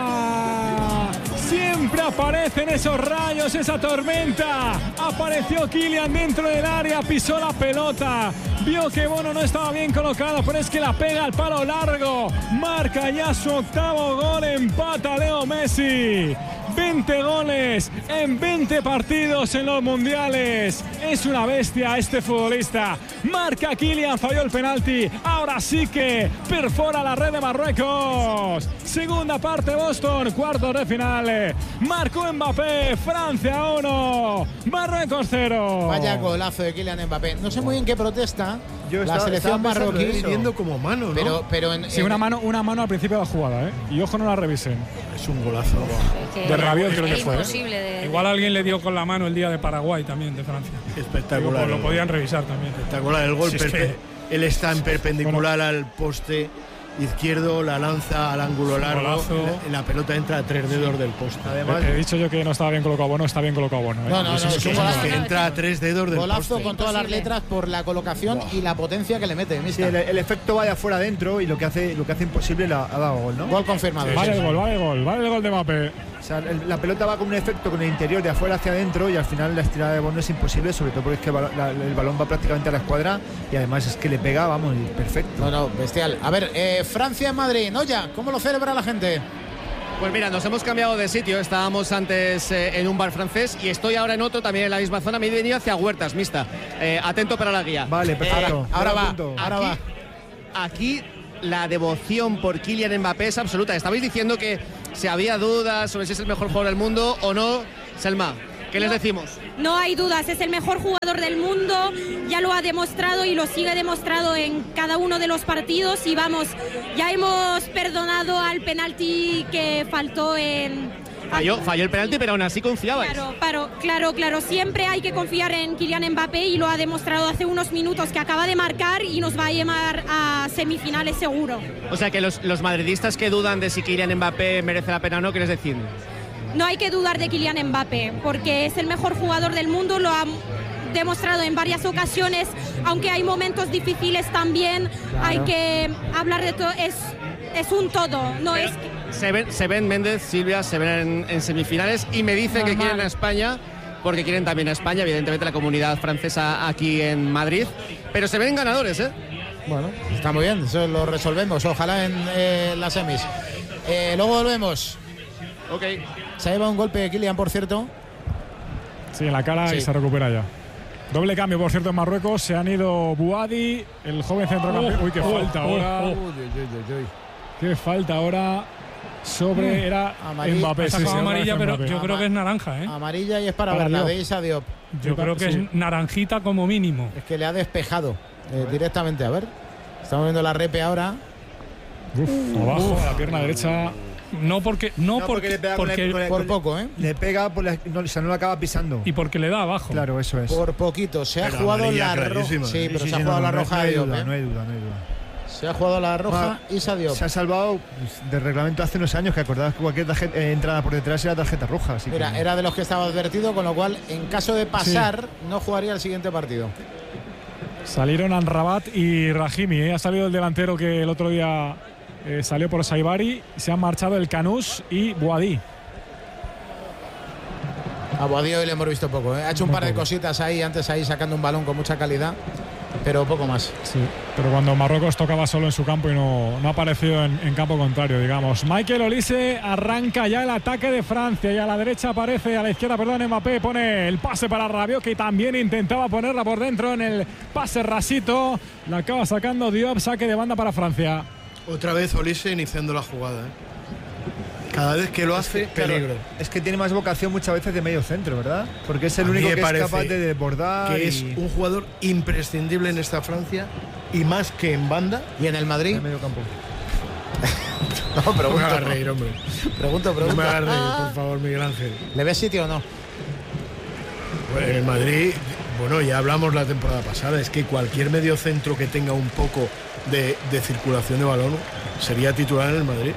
Siempre aparecen esos rayos, esa tormenta. Apareció Kylian dentro del área, pisó la pelota. Vio que Bono no estaba bien colocado, pero es que la pega al palo largo. Marca ya su octavo gol, empata Leo Messi. 20 goles en 20 partidos en los mundiales. Es una bestia este futbolista. Marca Kylian, falló el penalti. Ahora sí que perfora la red de Marruecos. Segunda parte Boston, cuartos de final. Marcó Mbappé, Francia 1, Marruecos 0. Vaya golazo de Kylian Mbappé. No sé muy bien qué protesta la selección marroquí. Viendo como mano, ¿no? Pero una mano al principio de la jugada, Y ojo, no la revisen. Es un golazo. De Rabiot creo que fue. Igual alguien le dio con la mano el día de Paraguay también, de Francia. Espectacular. Lo podían revisar también. Espectacular el gol. Él está en perpendicular al poste. izquierdo, la lanza al ángulo largo, la pelota entra a 3 dedos del poste. Además, he dicho yo que no estaba bien colocado Bono, está bien colocado Bono. No, es un golazo que entra a 3 dedos del poste. Golazo con todas las letras por la colocación y la potencia que le mete. Sí, el efecto va de afuera adentro y lo que hace imposible ha dado gol, ¿no? Gol confirmado. Vale el gol de Mbappé. O sea, la pelota va con un efecto con el interior de afuera hacia adentro y al final la estirada de Bono es imposible, sobre todo porque es que el balón va prácticamente a la escuadra y además es que le pega, vamos, perfecto. No, bestial. A ver, Francia en Madrid, Noya, ¿cómo lo celebra la gente? Pues mira, nos hemos cambiado de sitio. Estábamos antes en un bar francés y estoy ahora en otro, también en la misma zona. Me he venido hacia Huertas, Mista. Atento para la guía. Vale, perfecto. Ahora va. Aquí la devoción por Kylian Mbappé es absoluta. Estabais diciendo que si había dudas sobre si es el mejor jugador del mundo o no. Selma, ¿qué les decimos? No hay dudas, es el mejor jugador del mundo, ya lo ha demostrado y lo sigue demostrado en cada uno de los partidos y vamos, ya hemos perdonado al penalti que faltó en... Falló el penalti, pero aún así confiabais. Claro, siempre hay que confiar en Kylian Mbappé y lo ha demostrado hace unos minutos que acaba de marcar y nos va a llevar a semifinales seguro. O sea que los madridistas que dudan de si Kylian Mbappé merece la pena o no, ¿qué les decís? No hay que dudar de Kylian Mbappé, porque es el mejor jugador del mundo, lo ha demostrado en varias ocasiones, aunque hay momentos difíciles también, hay que hablar de todo, es un todo, no es... Se ven Méndez, Silvia, se ven en semifinales y me dicen que quieren a España, porque quieren también a España, evidentemente la comunidad francesa aquí en Madrid, pero se ven ganadores, ¿eh? Bueno, está muy bien, eso lo resolvemos, ojalá en las semis. Luego volvemos. Ok. Se ha llevado un golpe de Kylian, por cierto. Sí, en la cara y se recupera ya. Doble cambio, por cierto, en Marruecos. Se han ido Bouhaddi, el joven centrocampista. Uy, qué falta ahora. Qué falta ahora sobre era Mbappé. Esa fue amarilla, pero yo creo que es naranja, ¿eh? Amarilla y es para ver la de Issa Diop. Yo creo que es naranjita como mínimo. Es que le ha despejado directamente. A ver, estamos viendo la repe ahora. Abajo, la pierna derecha. No porque le pega por poco, ¿eh? Le pega, no lo acaba pisando. Y porque le da abajo. Claro, eso es. Por poquito. Se ha jugado la roja. Sí, pero se ha jugado la roja de Diop. No hay duda. Se ha jugado la roja y Issa Diop. Se ha salvado del reglamento hace unos años, que acordabas que cualquier entrada por detrás era tarjeta roja. Así mira, era de los que estaba advertido, con lo cual, en caso de pasar, no jugaría el siguiente partido. Salieron Amrabat y Rahimi. Ha salido el delantero que el otro día salió por Saibari. Se han marchado el Canús y Bouhaddi. A Bouhaddi hoy le hemos visto poco. Ha hecho un par de cositas ahí, antes ahí sacando un balón con mucha calidad, pero poco más. Sí, pero cuando Marruecos tocaba solo en su campo y no ha aparecido en campo contrario, digamos. Michael Olise arranca ya el ataque de Francia y a la derecha aparece, a la izquierda, perdón, Mbappé pone el pase para Rabiot, que también intentaba ponerla por dentro en el pase rasito. La acaba sacando Diop, saque de banda para Francia. Otra vez Olise iniciando la jugada, Cada vez que lo hace, peligro. Claro, es que tiene más vocación muchas veces de medio centro, ¿verdad? Porque es el único que es capaz de desbordar. Que es un jugador imprescindible en esta Francia y más que en banda. ¿Y en el Madrid? En medio campo. No, pero no me hagas reír, hombre. Pregunto. No me hagas reír, por favor, Miguel Ángel. ¿Le ves sitio o no? Bueno, en el Madrid, bueno, ya hablamos la temporada pasada, es que cualquier medio centro que tenga un poco de circulación de balón sería titular en el Madrid.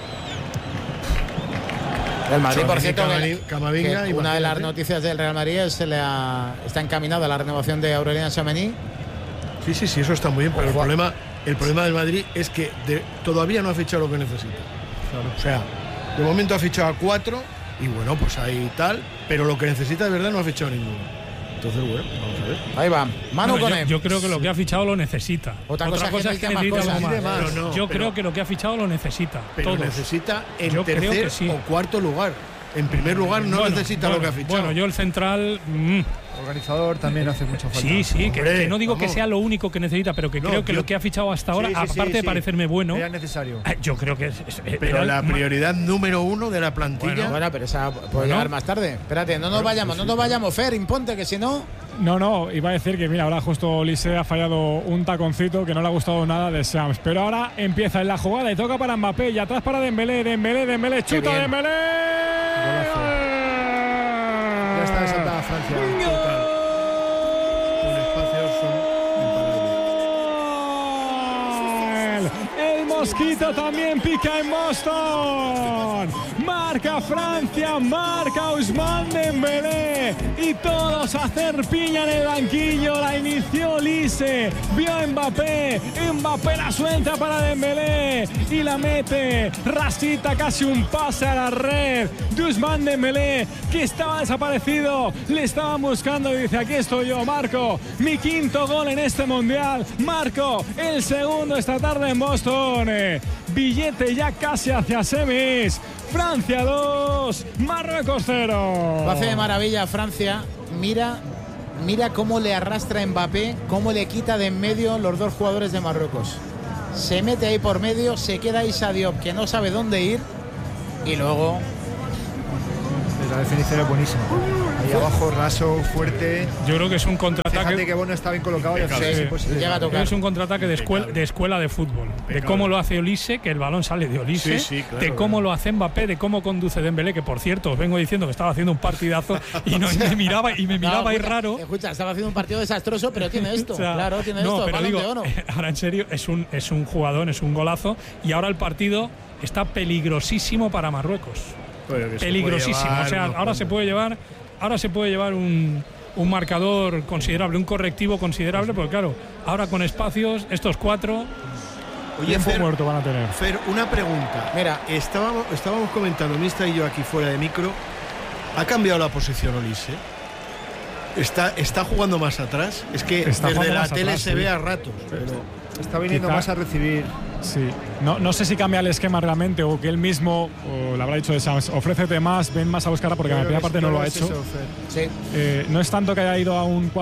El Madrid, por cierto, Camavinga, que una de las noticias del Real Madrid es está encaminada a la renovación de Aurélien Tchouaméni. Sí, eso está muy bien, pero el problema del Madrid es que todavía no ha fichado lo que necesita. Claro. O sea, de momento ha fichado a 4 y bueno, pues ahí tal, pero lo que necesita de verdad no ha fichado ninguno. Entonces, bueno, vamos a ver. Ahí va. Manu Koné. Yo creo que lo que ha fichado lo necesita. Otra cosa es que necesita más. Yo creo que lo que ha fichado lo necesita. Pero todos. Necesita en tercer o cuarto lugar. En primer lugar no necesita lo que ha fichado. Bueno, yo el central... Organizador también hace mucha falta. Sí, que no digo que sea lo único que necesita, pero que creo que lo que ha fichado hasta ahora, aparte de parecerme bueno, era necesario. Yo creo que pero la prioridad número 1 de la plantilla. Bueno, pero esa puede llegar más tarde. Espérate, no nos vayamos, Fer, imponte, que si no. No, iba a decir que mira, ahora justo Olise ha fallado un taconcito que no le ha gustado nada de Shams, pero ahora empieza en la jugada y toca para Mbappé y atrás para Dembélé, chuta Dembélé. Ya está desatada Francia. Mosquito también pica en Boston. Marca Francia, marca Ousmane Dembélé. Y todos a hacer piña en el banquillo. La inició Olise. Vio a Mbappé. Mbappé la suelta para Dembélé. Y la mete. Rasita casi un pase a la red. De Ousmane Dembélé, que estaba desaparecido. Le estaban buscando y dice: aquí estoy yo, marco mi quinto gol en este mundial. Marco el segundo esta tarde en Boston. Billete ya casi hacia semis. Francia 2, Marruecos 0. Lo hace de maravilla Francia. Mira cómo le arrastra Mbappé, cómo le quita de en medio los dos jugadores de Marruecos. Se mete ahí por medio, se queda Issa Diop, que no sabe dónde ir, y luego... La definición es buenísima. Ahí abajo, raso, fuerte. Yo creo que es un contraataque. Fíjate que Bono está bien colocado. Llega a tocar. Es un contraataque de escuela de fútbol. De cómo lo hace Olise, que el balón sale de Olise. Claro, de cómo lo hace Mbappé, de cómo conduce Dembélé, que por cierto, os vengo diciendo que estaba haciendo un partidazo y me miraba ahí raro. Escucha, estaba haciendo un partido desastroso, pero tiene esto. O sea, claro, tiene esto. Pero digo, ahora en serio, es un jugador, es un golazo. Y ahora el partido está peligrosísimo para Marruecos. Peligrosísimo. O sea, ahora se puede llevar un marcador considerable, un correctivo considerable, porque claro, ahora con espacios, estos 4. Oye, Fer, muerto van a tener. Fer, una pregunta. Mira, estábamos comentando, Mista y yo aquí fuera de micro. ¿Ha cambiado la posición Olise? ¿Está jugando más atrás? Es que desde la tele se ve a ratos. Pero... Está viniendo más a recibir. Sí, no sé si cambia el esquema realmente o que él mismo, o le habrá dicho de Sams, ofrécete más, ven más a buscarla, porque en la primera parte no lo ha hecho. Sí. No es tanto que haya ido a un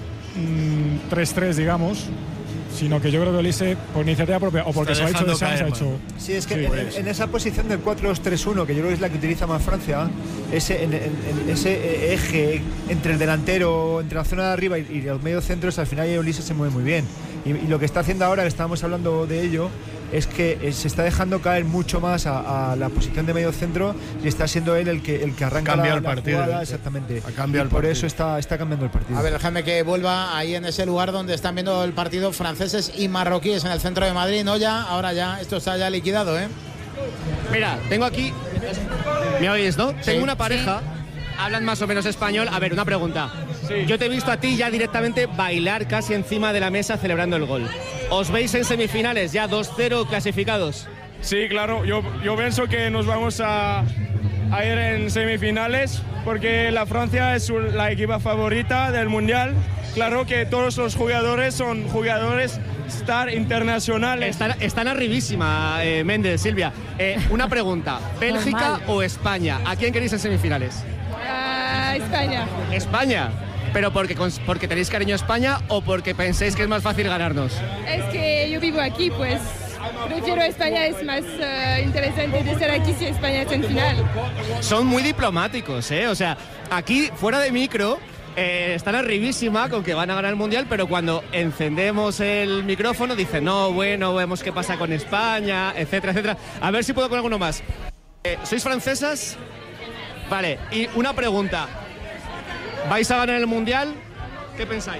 4-3-3, digamos, sino que yo creo que Olise, por iniciativa propia o porque se lo ha dicho de Sams, ha hecho. Sí, es que en esa posición del 4-2-3-1, que yo creo que es la que utiliza más Francia, en ese eje entre el delantero, entre la zona de arriba y los medios centros, al final Olise se mueve muy bien. Y lo que está haciendo ahora, que estábamos hablando de ello, es que se está dejando caer mucho más a la posición de medio centro y está siendo él el que arranca la jugada. Exactamente. Y por eso está cambiando el partido. A ver, déjame que vuelva ahí en ese lugar donde están viendo el partido franceses y marroquíes en el centro de Madrid. No ya, ahora ya, esto está ya liquidado, ¿eh? Mira, tengo aquí... ¿Me oís, no? Sí. Tengo una pareja, hablan más o menos español. A ver, una pregunta. Sí. Yo te he visto a ti ya directamente bailar casi encima de la mesa celebrando el gol. ¿Os veis en semifinales ya 2-0 clasificados? Sí, claro. Yo pienso que nos vamos a ir en semifinales porque la Francia es la equipa favorita del Mundial. Claro que todos los jugadores son jugadores star internacionales. Están arribísima, Méndez, Silvia. Una pregunta. ¿Bélgica o España? ¿A quién queréis en semifinales? España. ¿España? ¿Pero porque tenéis cariño a España o porque pensáis que es más fácil ganarnos? Es que yo vivo aquí, pues prefiero España, es más interesante de estar aquí si España está en final. Son muy diplomáticos, ¿eh? O sea, aquí, fuera de micro, están arribísima con que van a ganar el Mundial, pero cuando encendemos el micrófono dicen, no, bueno, vemos qué pasa con España, etcétera, etcétera. A ver si puedo con alguno más. ¿Sois francesas? Vale, y una pregunta. ¿Vais a ganar el Mundial? ¿Qué pensáis?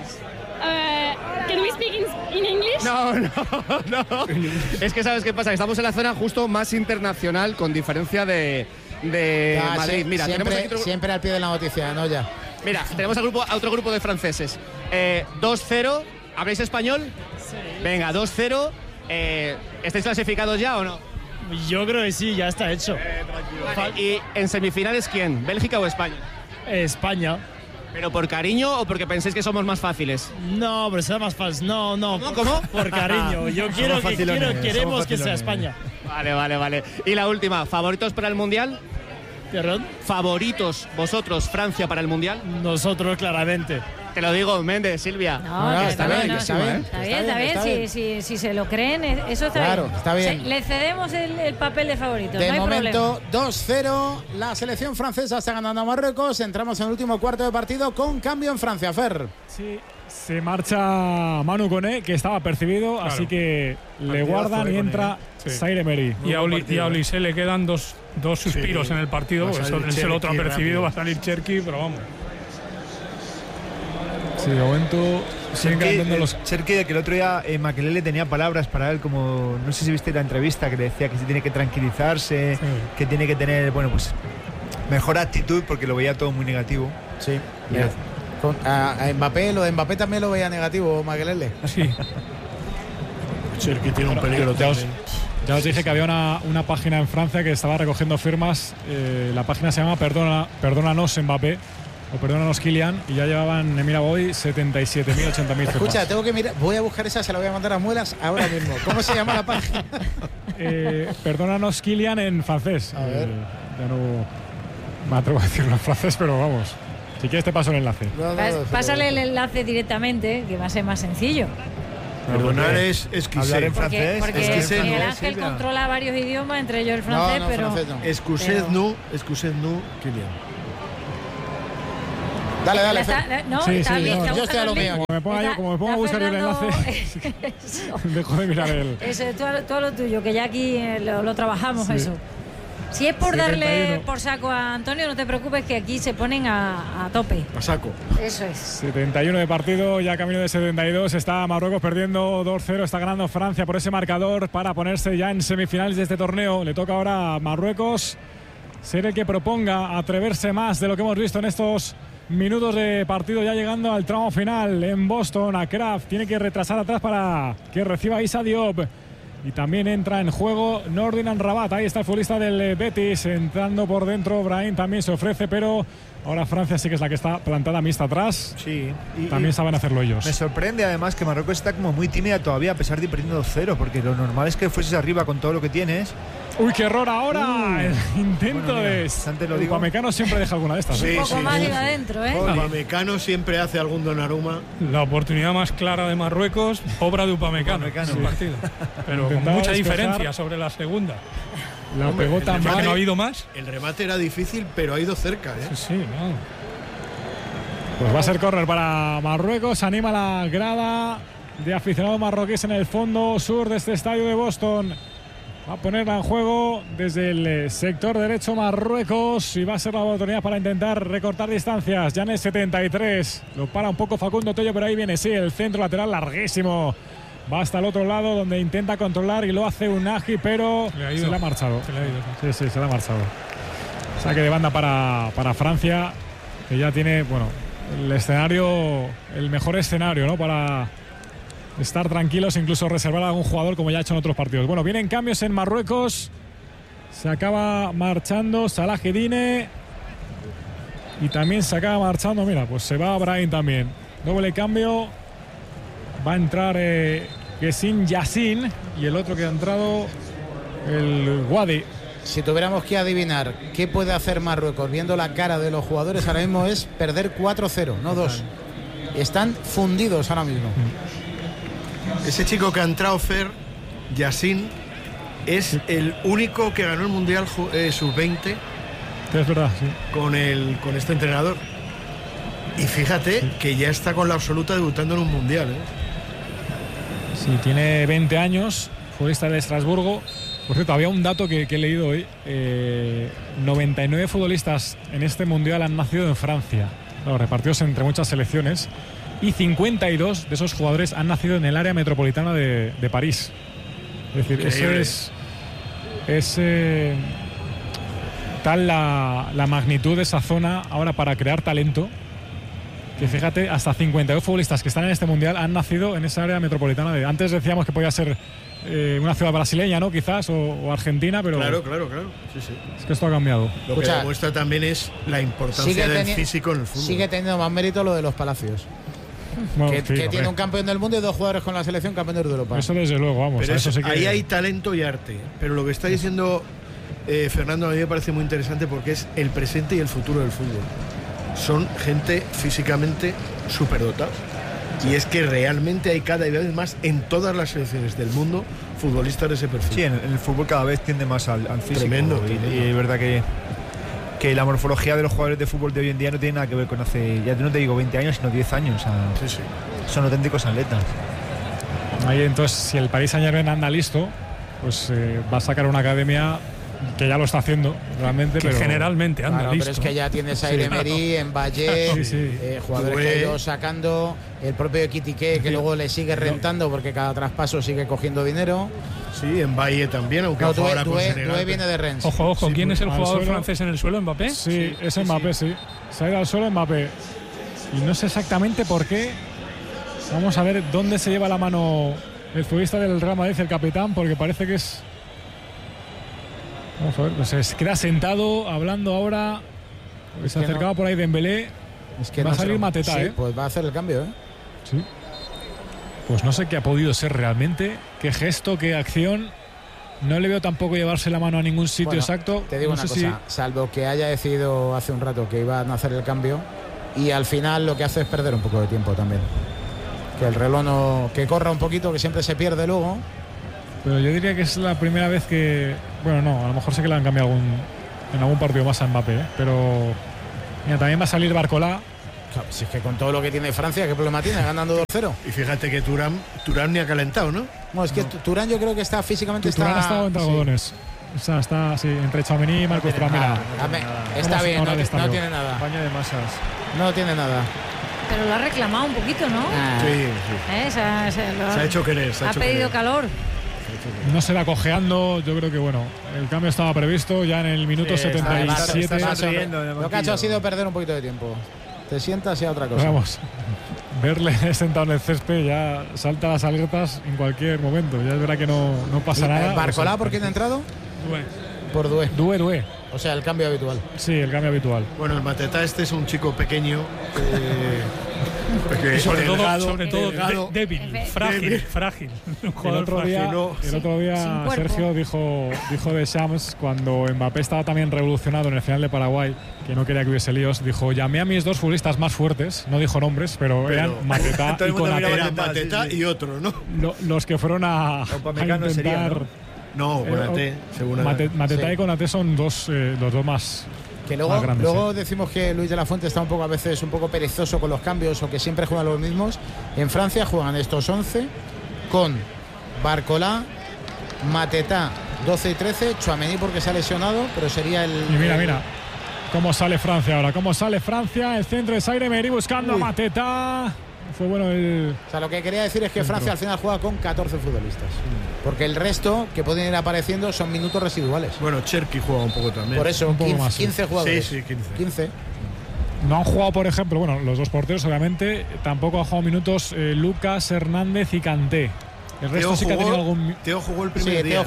Can we speak in English? No. Es que ¿sabes qué pasa? Estamos en la zona justo más internacional, con diferencia de Madrid. Mira, siempre al pie de la noticia, ¿no? Ya. Mira, tenemos a otro grupo de franceses. 2-0. ¿Habláis español? Sí. Venga, 2-0. ¿Estáis clasificados ya o no? Yo creo que sí, ya está hecho. Vale, ¿y en semifinales quién? ¿Bélgica o España? España. ¿Pero por cariño o porque pensáis que somos más fáciles? No, pero será más fácil. No. ¿Cómo? Por cariño. Queremos que sea España. Vale. Y la última, ¿favoritos para el Mundial? ¿Perdón? ¿Favoritos vosotros, Francia, para el Mundial? Nosotros, claramente. Te lo digo, Méndez, Silvia. Está bien. Si se lo creen, eso está claro, bien. Está bien. Le cedemos el papel de favorito. De no hay momento, 2-0. La selección francesa está ganando a Marruecos. Entramos en el último cuarto de partido con cambio en Francia. Fer. Sí. Se marcha Manu Koné, que estaba percibido, claro. Así que le guardan y entra Zaire Emery. Y a Olise le quedan dos suspiros en el partido, porque el otro ha percibido, va a salir Cherki, pero vamos. Sí, de momento Cherki, que el otro día Makelele tenía palabras para él, como no sé si viste la entrevista, que le decía que se tiene que tranquilizarse, que tiene que tener, bueno, pues mejor actitud, porque lo veía todo muy negativo. Sí. A Mbappé, lo de Mbappé también lo veía negativo, Makelele. Sí. Cherki tiene un peligro. Ya os dije que había una página en Francia que estaba recogiendo firmas. La página se llama Perdónanos Mbappé o Perdónanos Kylian, y ya llevaban, mira, hoy 77.000, 80.000 firmas. Escucha, tengo que mirar, voy a buscar esa, se la voy a mandar a Muelas ahora mismo. ¿Cómo se llama la página? Perdónanos Kylian en francés. A ver. Ya no me atrevo a decirlo en francés, pero vamos. Si quieres te paso el enlace. Pásale el enlace directamente, que va a ser más sencillo. Perdonar es hablar en francés. Porque Miguel Ángel controla varios idiomas, entre ellos el francés, pero... Excusez-nous, Kylian. Dale. Yo estoy a lo mío. Como me pongo a buscar el enlace, dejo de mirar el... Eso es todo lo tuyo, que ya aquí lo trabajamos, eso. Si es por 71. Darle por saco a Antonio, no te preocupes, que aquí se ponen a tope. A saco. Eso es. 71 de partido, ya camino de 72. Está Marruecos perdiendo 2-0. Está ganando Francia por ese marcador para ponerse ya en semifinales de este torneo. Le toca ahora a Marruecos ser el que proponga, atreverse más de lo que hemos visto en estos minutos de partido, ya llegando al tramo final en Boston. A Kraft tiene que retrasar atrás para que reciba Issa Diop. Y también entra en juego Nordin Rabat. Ahí está el futbolista del Betis entrando por dentro. Brahim también se ofrece, pero ahora Francia sí que es la que está plantada mixta atrás. Sí. También saben hacerlo ellos. Me sorprende además que Marruecos está como muy tímida todavía, a pesar de ir perdiendo 2-0, porque lo normal es que fueses arriba con todo lo que tienes. ¡Uy, qué error ahora! El intento de... Upamecano siempre deja alguna de estas. Un poco mal ir adentro, ¿eh? Upamecano siempre hace algún Donnarumma. La oportunidad más clara de Marruecos, obra de Upamecano. Sí. Partido. Pero con mucha diferencia sobre la segunda. La pegó tan mal. ¿Que no ha habido más? El remate era difícil, pero ha ido cerca, ¿eh? Sí, no. Pues va a ser córner para Marruecos. Anima la grada de aficionados marroquíes en el fondo sur de este estadio de Boston. Va a ponerla en juego desde el sector derecho Marruecos, y va a ser la oportunidad para intentar recortar distancias. Ya en el 73 lo para un poco Facundo Tello, pero ahí viene, sí, el centro lateral larguísimo. Va hasta el otro lado donde intenta controlar y lo hace Unagi, pero se le ha marchado. Sí, se le ha marchado. Saque de banda para Francia, que ya tiene, bueno, el escenario, el mejor escenario, ¿no? Para estar tranquilos, incluso reservar a algún jugador, como ya ha hecho en otros partidos. Bueno, vienen cambios en Marruecos. Se acaba marchando Salah Eddine. Y también se acaba marchando, mira, pues se va Brahim también. Doble cambio. Va a entrar Gessin Yassin. Y el otro que ha entrado, el Wadi. Si tuviéramos que adivinar qué puede hacer Marruecos viendo la cara de los jugadores ahora mismo, es perder 4-0, no 2. Están fundidos ahora mismo. Ese chico que ha entrado, Fer, Yassin, es el único que ganó el Mundial Sub-20. Es verdad, sí. Con este entrenador. Y fíjate que ya está con la absoluta debutando en un Mundial, ¿eh? Sí, tiene 20 años, futbolista de Estrasburgo. Por cierto, había un dato que he leído hoy. 99 futbolistas en este Mundial han nacido en Francia, repartidos entre muchas selecciones. Y 52 de esos jugadores han nacido en el área metropolitana de París. Es decir, es tal la magnitud de esa zona ahora para crear talento, que fíjate, hasta 52 futbolistas que están en este Mundial han nacido en esa área metropolitana. Antes decíamos que podía ser una ciudad brasileña, ¿no? Quizás, o argentina, pero... Claro. Sí. Es que esto ha cambiado. Lo que demuestra también es la importancia del físico en el fútbol. Sigue teniendo más mérito lo de los Palacios. Bueno, que tiene un campeón del mundo y 2 jugadores con la selección campeones de Europa. Eso desde luego, vamos. Pero eso sí que... Ahí hay talento y arte. Pero lo que está diciendo Fernando a mí me parece muy interesante, porque es el presente y el futuro del fútbol. Son gente físicamente superdotada. Y es que realmente hay cada vez más en todas las selecciones del mundo futbolistas de ese perfil. Sí, en el fútbol cada vez tiende más al físico. Tremendo. Y es verdad que la morfología de los jugadores de fútbol de hoy en día no tiene nada que ver con hace, ya no te digo 20 años, sino 10 años. Sí. Son auténticos atletas. Ahí entonces, si el Paris Saint-Germain anda listo, pues va a sacar una academia que ya lo está haciendo realmente, que pero generalmente anda claro, listo. pero es que ya tienes a Emery, en Valle, jugadores que ha ido sacando, el propio Ekitike que luego le sigue rentando porque cada traspaso sigue cogiendo dinero. Sí, en Valle también, aunque ahora con Senegal. Doué viene de Rennes. Ojo, ¿quién es el jugador suelo francés en el suelo? ¿Mbappé? Sí, es Mbappé, sí. Se ha ido al suelo Mbappé. Y no sé exactamente por qué. Vamos a ver dónde se lleva la mano el futbolista del Real Madrid, el capitán, porque parece que es... Vamos a ver, pues se queda sentado, hablando ahora. Se acercaba por ahí Dembélé. Es que va a salir Mateta, sí, pues va a hacer el cambio, Sí. Pues no sé qué ha podido ser realmente, qué gesto, qué acción. No le veo tampoco llevarse la mano a ningún sitio exacto. Te digo no una cosa, salvo que haya decidido hace un rato que iban a hacer el cambio y al final lo que hace es perder un poco de tiempo también. Que el reloj no, que corra un poquito, que siempre se pierde luego. Pero yo diría que es la primera vez que... Bueno, no, a lo mejor sí que le han cambiado en algún partido más a Mbappé, pero... Mira, también va a salir Barcolá. Claro, si es que con todo lo que tiene Francia, ¿qué problema tiene? Ganando 2-0. Y fíjate que Turán ni ha calentado, ¿no? No, es que Turán yo creo que está físicamente... Turán ha estado entre algodones. O sea, está así, entre Tchouaméni y Marcos Thuram. Está bien, no tiene nada. Baño de masas. No tiene nada. Pero lo ha reclamado un poquito, ¿no? Sí. Se ha hecho querer. Ha pedido calor. No se va cojeando, yo creo que bueno, el cambio estaba previsto ya en el minuto 77. Lo que ha hecho ha sido perder un poquito de tiempo. Te sientas y a otra cosa. Vamos, verle sentado en el césped ya salta las alertas en cualquier momento. Ya es verdad que no pasa nada. ¿Barcolá por quién ha entrado? Doué. Por Doué. Doué. O sea, el cambio habitual. Sí, el cambio habitual. Bueno, el Mateta este es un chico pequeño. Sobre todo débil, frágil. El otro día Sergio dijo de Shams, cuando Mbappé estaba también revolucionado en el final de Paraguay, que no quería que hubiese líos, dijo: llamé a mis dos futbolistas más fuertes, no dijo nombres, pero eran Mateta y Konaté. Mateta y otro, ¿no? Los que fueron a intentar... Sería, ¿no? Konaté, seguramente. Mateta y Konaté son los dos más... Que luego decimos que Luis de la Fuente está un poco a veces un poco perezoso con los cambios o que siempre juegan los mismos. En Francia juegan estos 11 con Barcolá, Mateta 12 y 13, Tchouaméni porque se ha lesionado, pero sería el... Y mira cómo sale Francia ahora, el centro de Zaire Emery buscando a Mateta. Fue bueno O sea, lo que quería decir es que Francia al final juega con 14 futbolistas. Porque el resto que pueden ir apareciendo son minutos residuales. Bueno, Cherki juega un poco también. Por eso, 15 jugadores. Sí, 15. No han jugado, por ejemplo, bueno, los dos porteros obviamente, tampoco han jugado minutos Lucas, Hernández y Kanté. El resto sí que ha tenido algún... Teo jugó el primer día.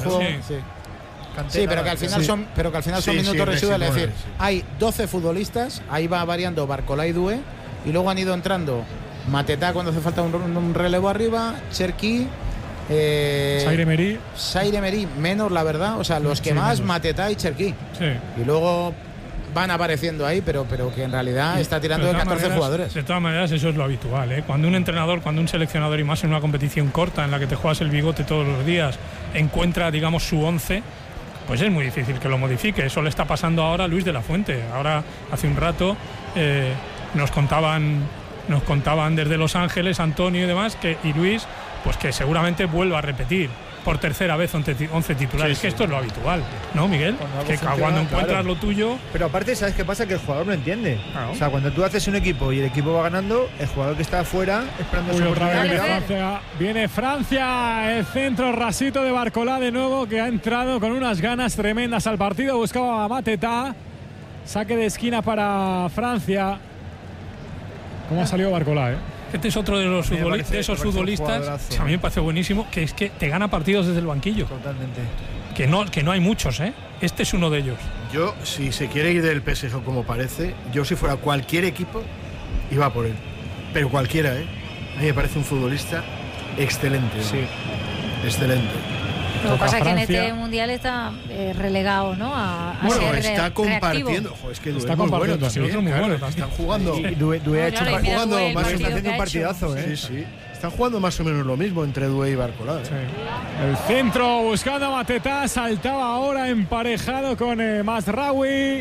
Sí, pero que al final son minutos residuales. Es decir, hay 12 futbolistas, ahí va variando Barcolá y Doué, y luego han ido entrando Mateta cuando hace falta un relevo arriba, Cherki, Zaire Emery menos, la verdad, o sea, los que más, menos. Mateta y Cherki. Y luego van apareciendo ahí, pero que en realidad está tirando de 14 jugadores. De todas maneras, eso es lo habitual, ¿eh? Cuando un entrenador, cuando un seleccionador, y más en una competición corta en la que te juegas el bigote todos los días, encuentra, digamos, su 11, pues es muy difícil que lo modifique. Eso le está pasando ahora a Luis de la Fuente. Ahora, hace un rato, nos contaban desde Los Ángeles, Antonio y demás, y Luis, pues que seguramente vuelva a repetir por tercera vez 11 titulares. Que esto es lo habitual, ¿no, Miguel? Que cuando encuentras lo tuyo... Pero aparte, ¿sabes qué pasa? Que el jugador no entiende. Claro. O sea, cuando tú haces un equipo y el equipo va ganando, el jugador que está afuera esperando su oportunidad. Viene Francia, el centro rasito de Barcolá de nuevo, que ha entrado con unas ganas tremendas al partido. Buscaba a Mateta. Saque de esquina para Francia. ¿Cómo ha salido Barcolá, Este es otro de los esos futbolistas, a mí me parece buenísimo, que es que te gana partidos desde el banquillo. Totalmente. Que no hay muchos, Este es uno de ellos. Yo, si se quiere ir del PSG como parece, yo si fuera cualquier equipo, iba por él. Pero cualquiera, A mí me parece un futbolista excelente. Sí. Excelente. Lo que pasa es que en este mundial está relegado, ¿no? Bueno, está compartiendo. Ojo, es que está compartiendo. Otro muy bueno. Están jugando. Doué está haciendo un partidazo, Sí. Están jugando más o menos lo mismo entre Doué y Barcolá. Sí. El centro buscando a Mateta. Saltaba ahora emparejado con Mazraoui.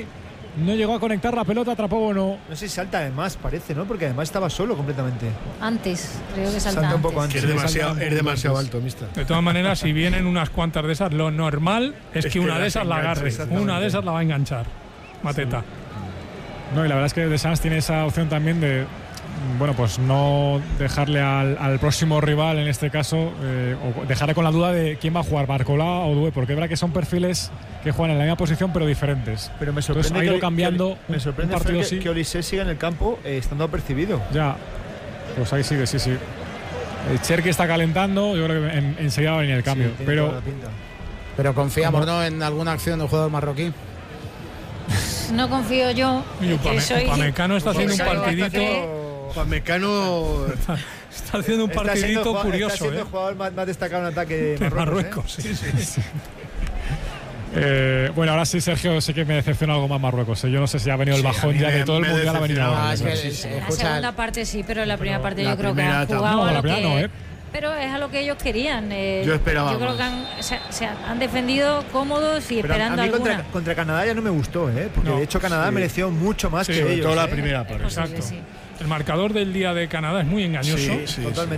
No llegó a conectar la pelota, atrapó Bono. No sé si salta además, parece, ¿no? Porque además estaba solo completamente. Antes, creo que salta un poco antes. Es demasiado alto, mister. De todas maneras, si vienen unas cuantas de esas, lo normal es que una de esas la agarre. Una de esas la va a enganchar. Mateta. No, y la verdad es que De Sans tiene esa opción también de, bueno, pues no dejarle al próximo rival, en este caso, o dejarle con la duda de quién va a jugar, Barcola o Doué, porque es verdad que son perfiles que juegan en la misma posición pero diferentes. Pero me sorprende. Entonces, ha ido cambiando. Me sorprende un partido que Olise siga en el campo estando apercibido. Ya, pues ahí sigue, sí. Cherki está calentando, yo creo que enseguida va a venir el cambio. Sí, pero confiamos, ¿no?, en alguna acción del jugador marroquí. No confío yo. Upamecano está haciendo un partidito. Upamecano está haciendo un partidito curioso. Está siendo el jugador más destacado en ataque de Marruecos. Sí. Bueno, ahora sí, Sergio, sí que me decepciona algo más Marruecos. Yo no sé si ha venido el bajón ya que todo el mundial ha venido ahora. La segunda parte sí, pero la primera parte yo creo que han jugado a lo que... Pero es a lo que ellos querían. Yo esperaba. Yo creo que se han defendido cómodos y pero esperando a mí alguna. Contra Canadá ya no me gustó, porque de hecho Canadá mereció mucho más que ellos. Toda la primera parte. Exacto. El marcador del día de Canadá es muy engañoso. Sí, totalmente.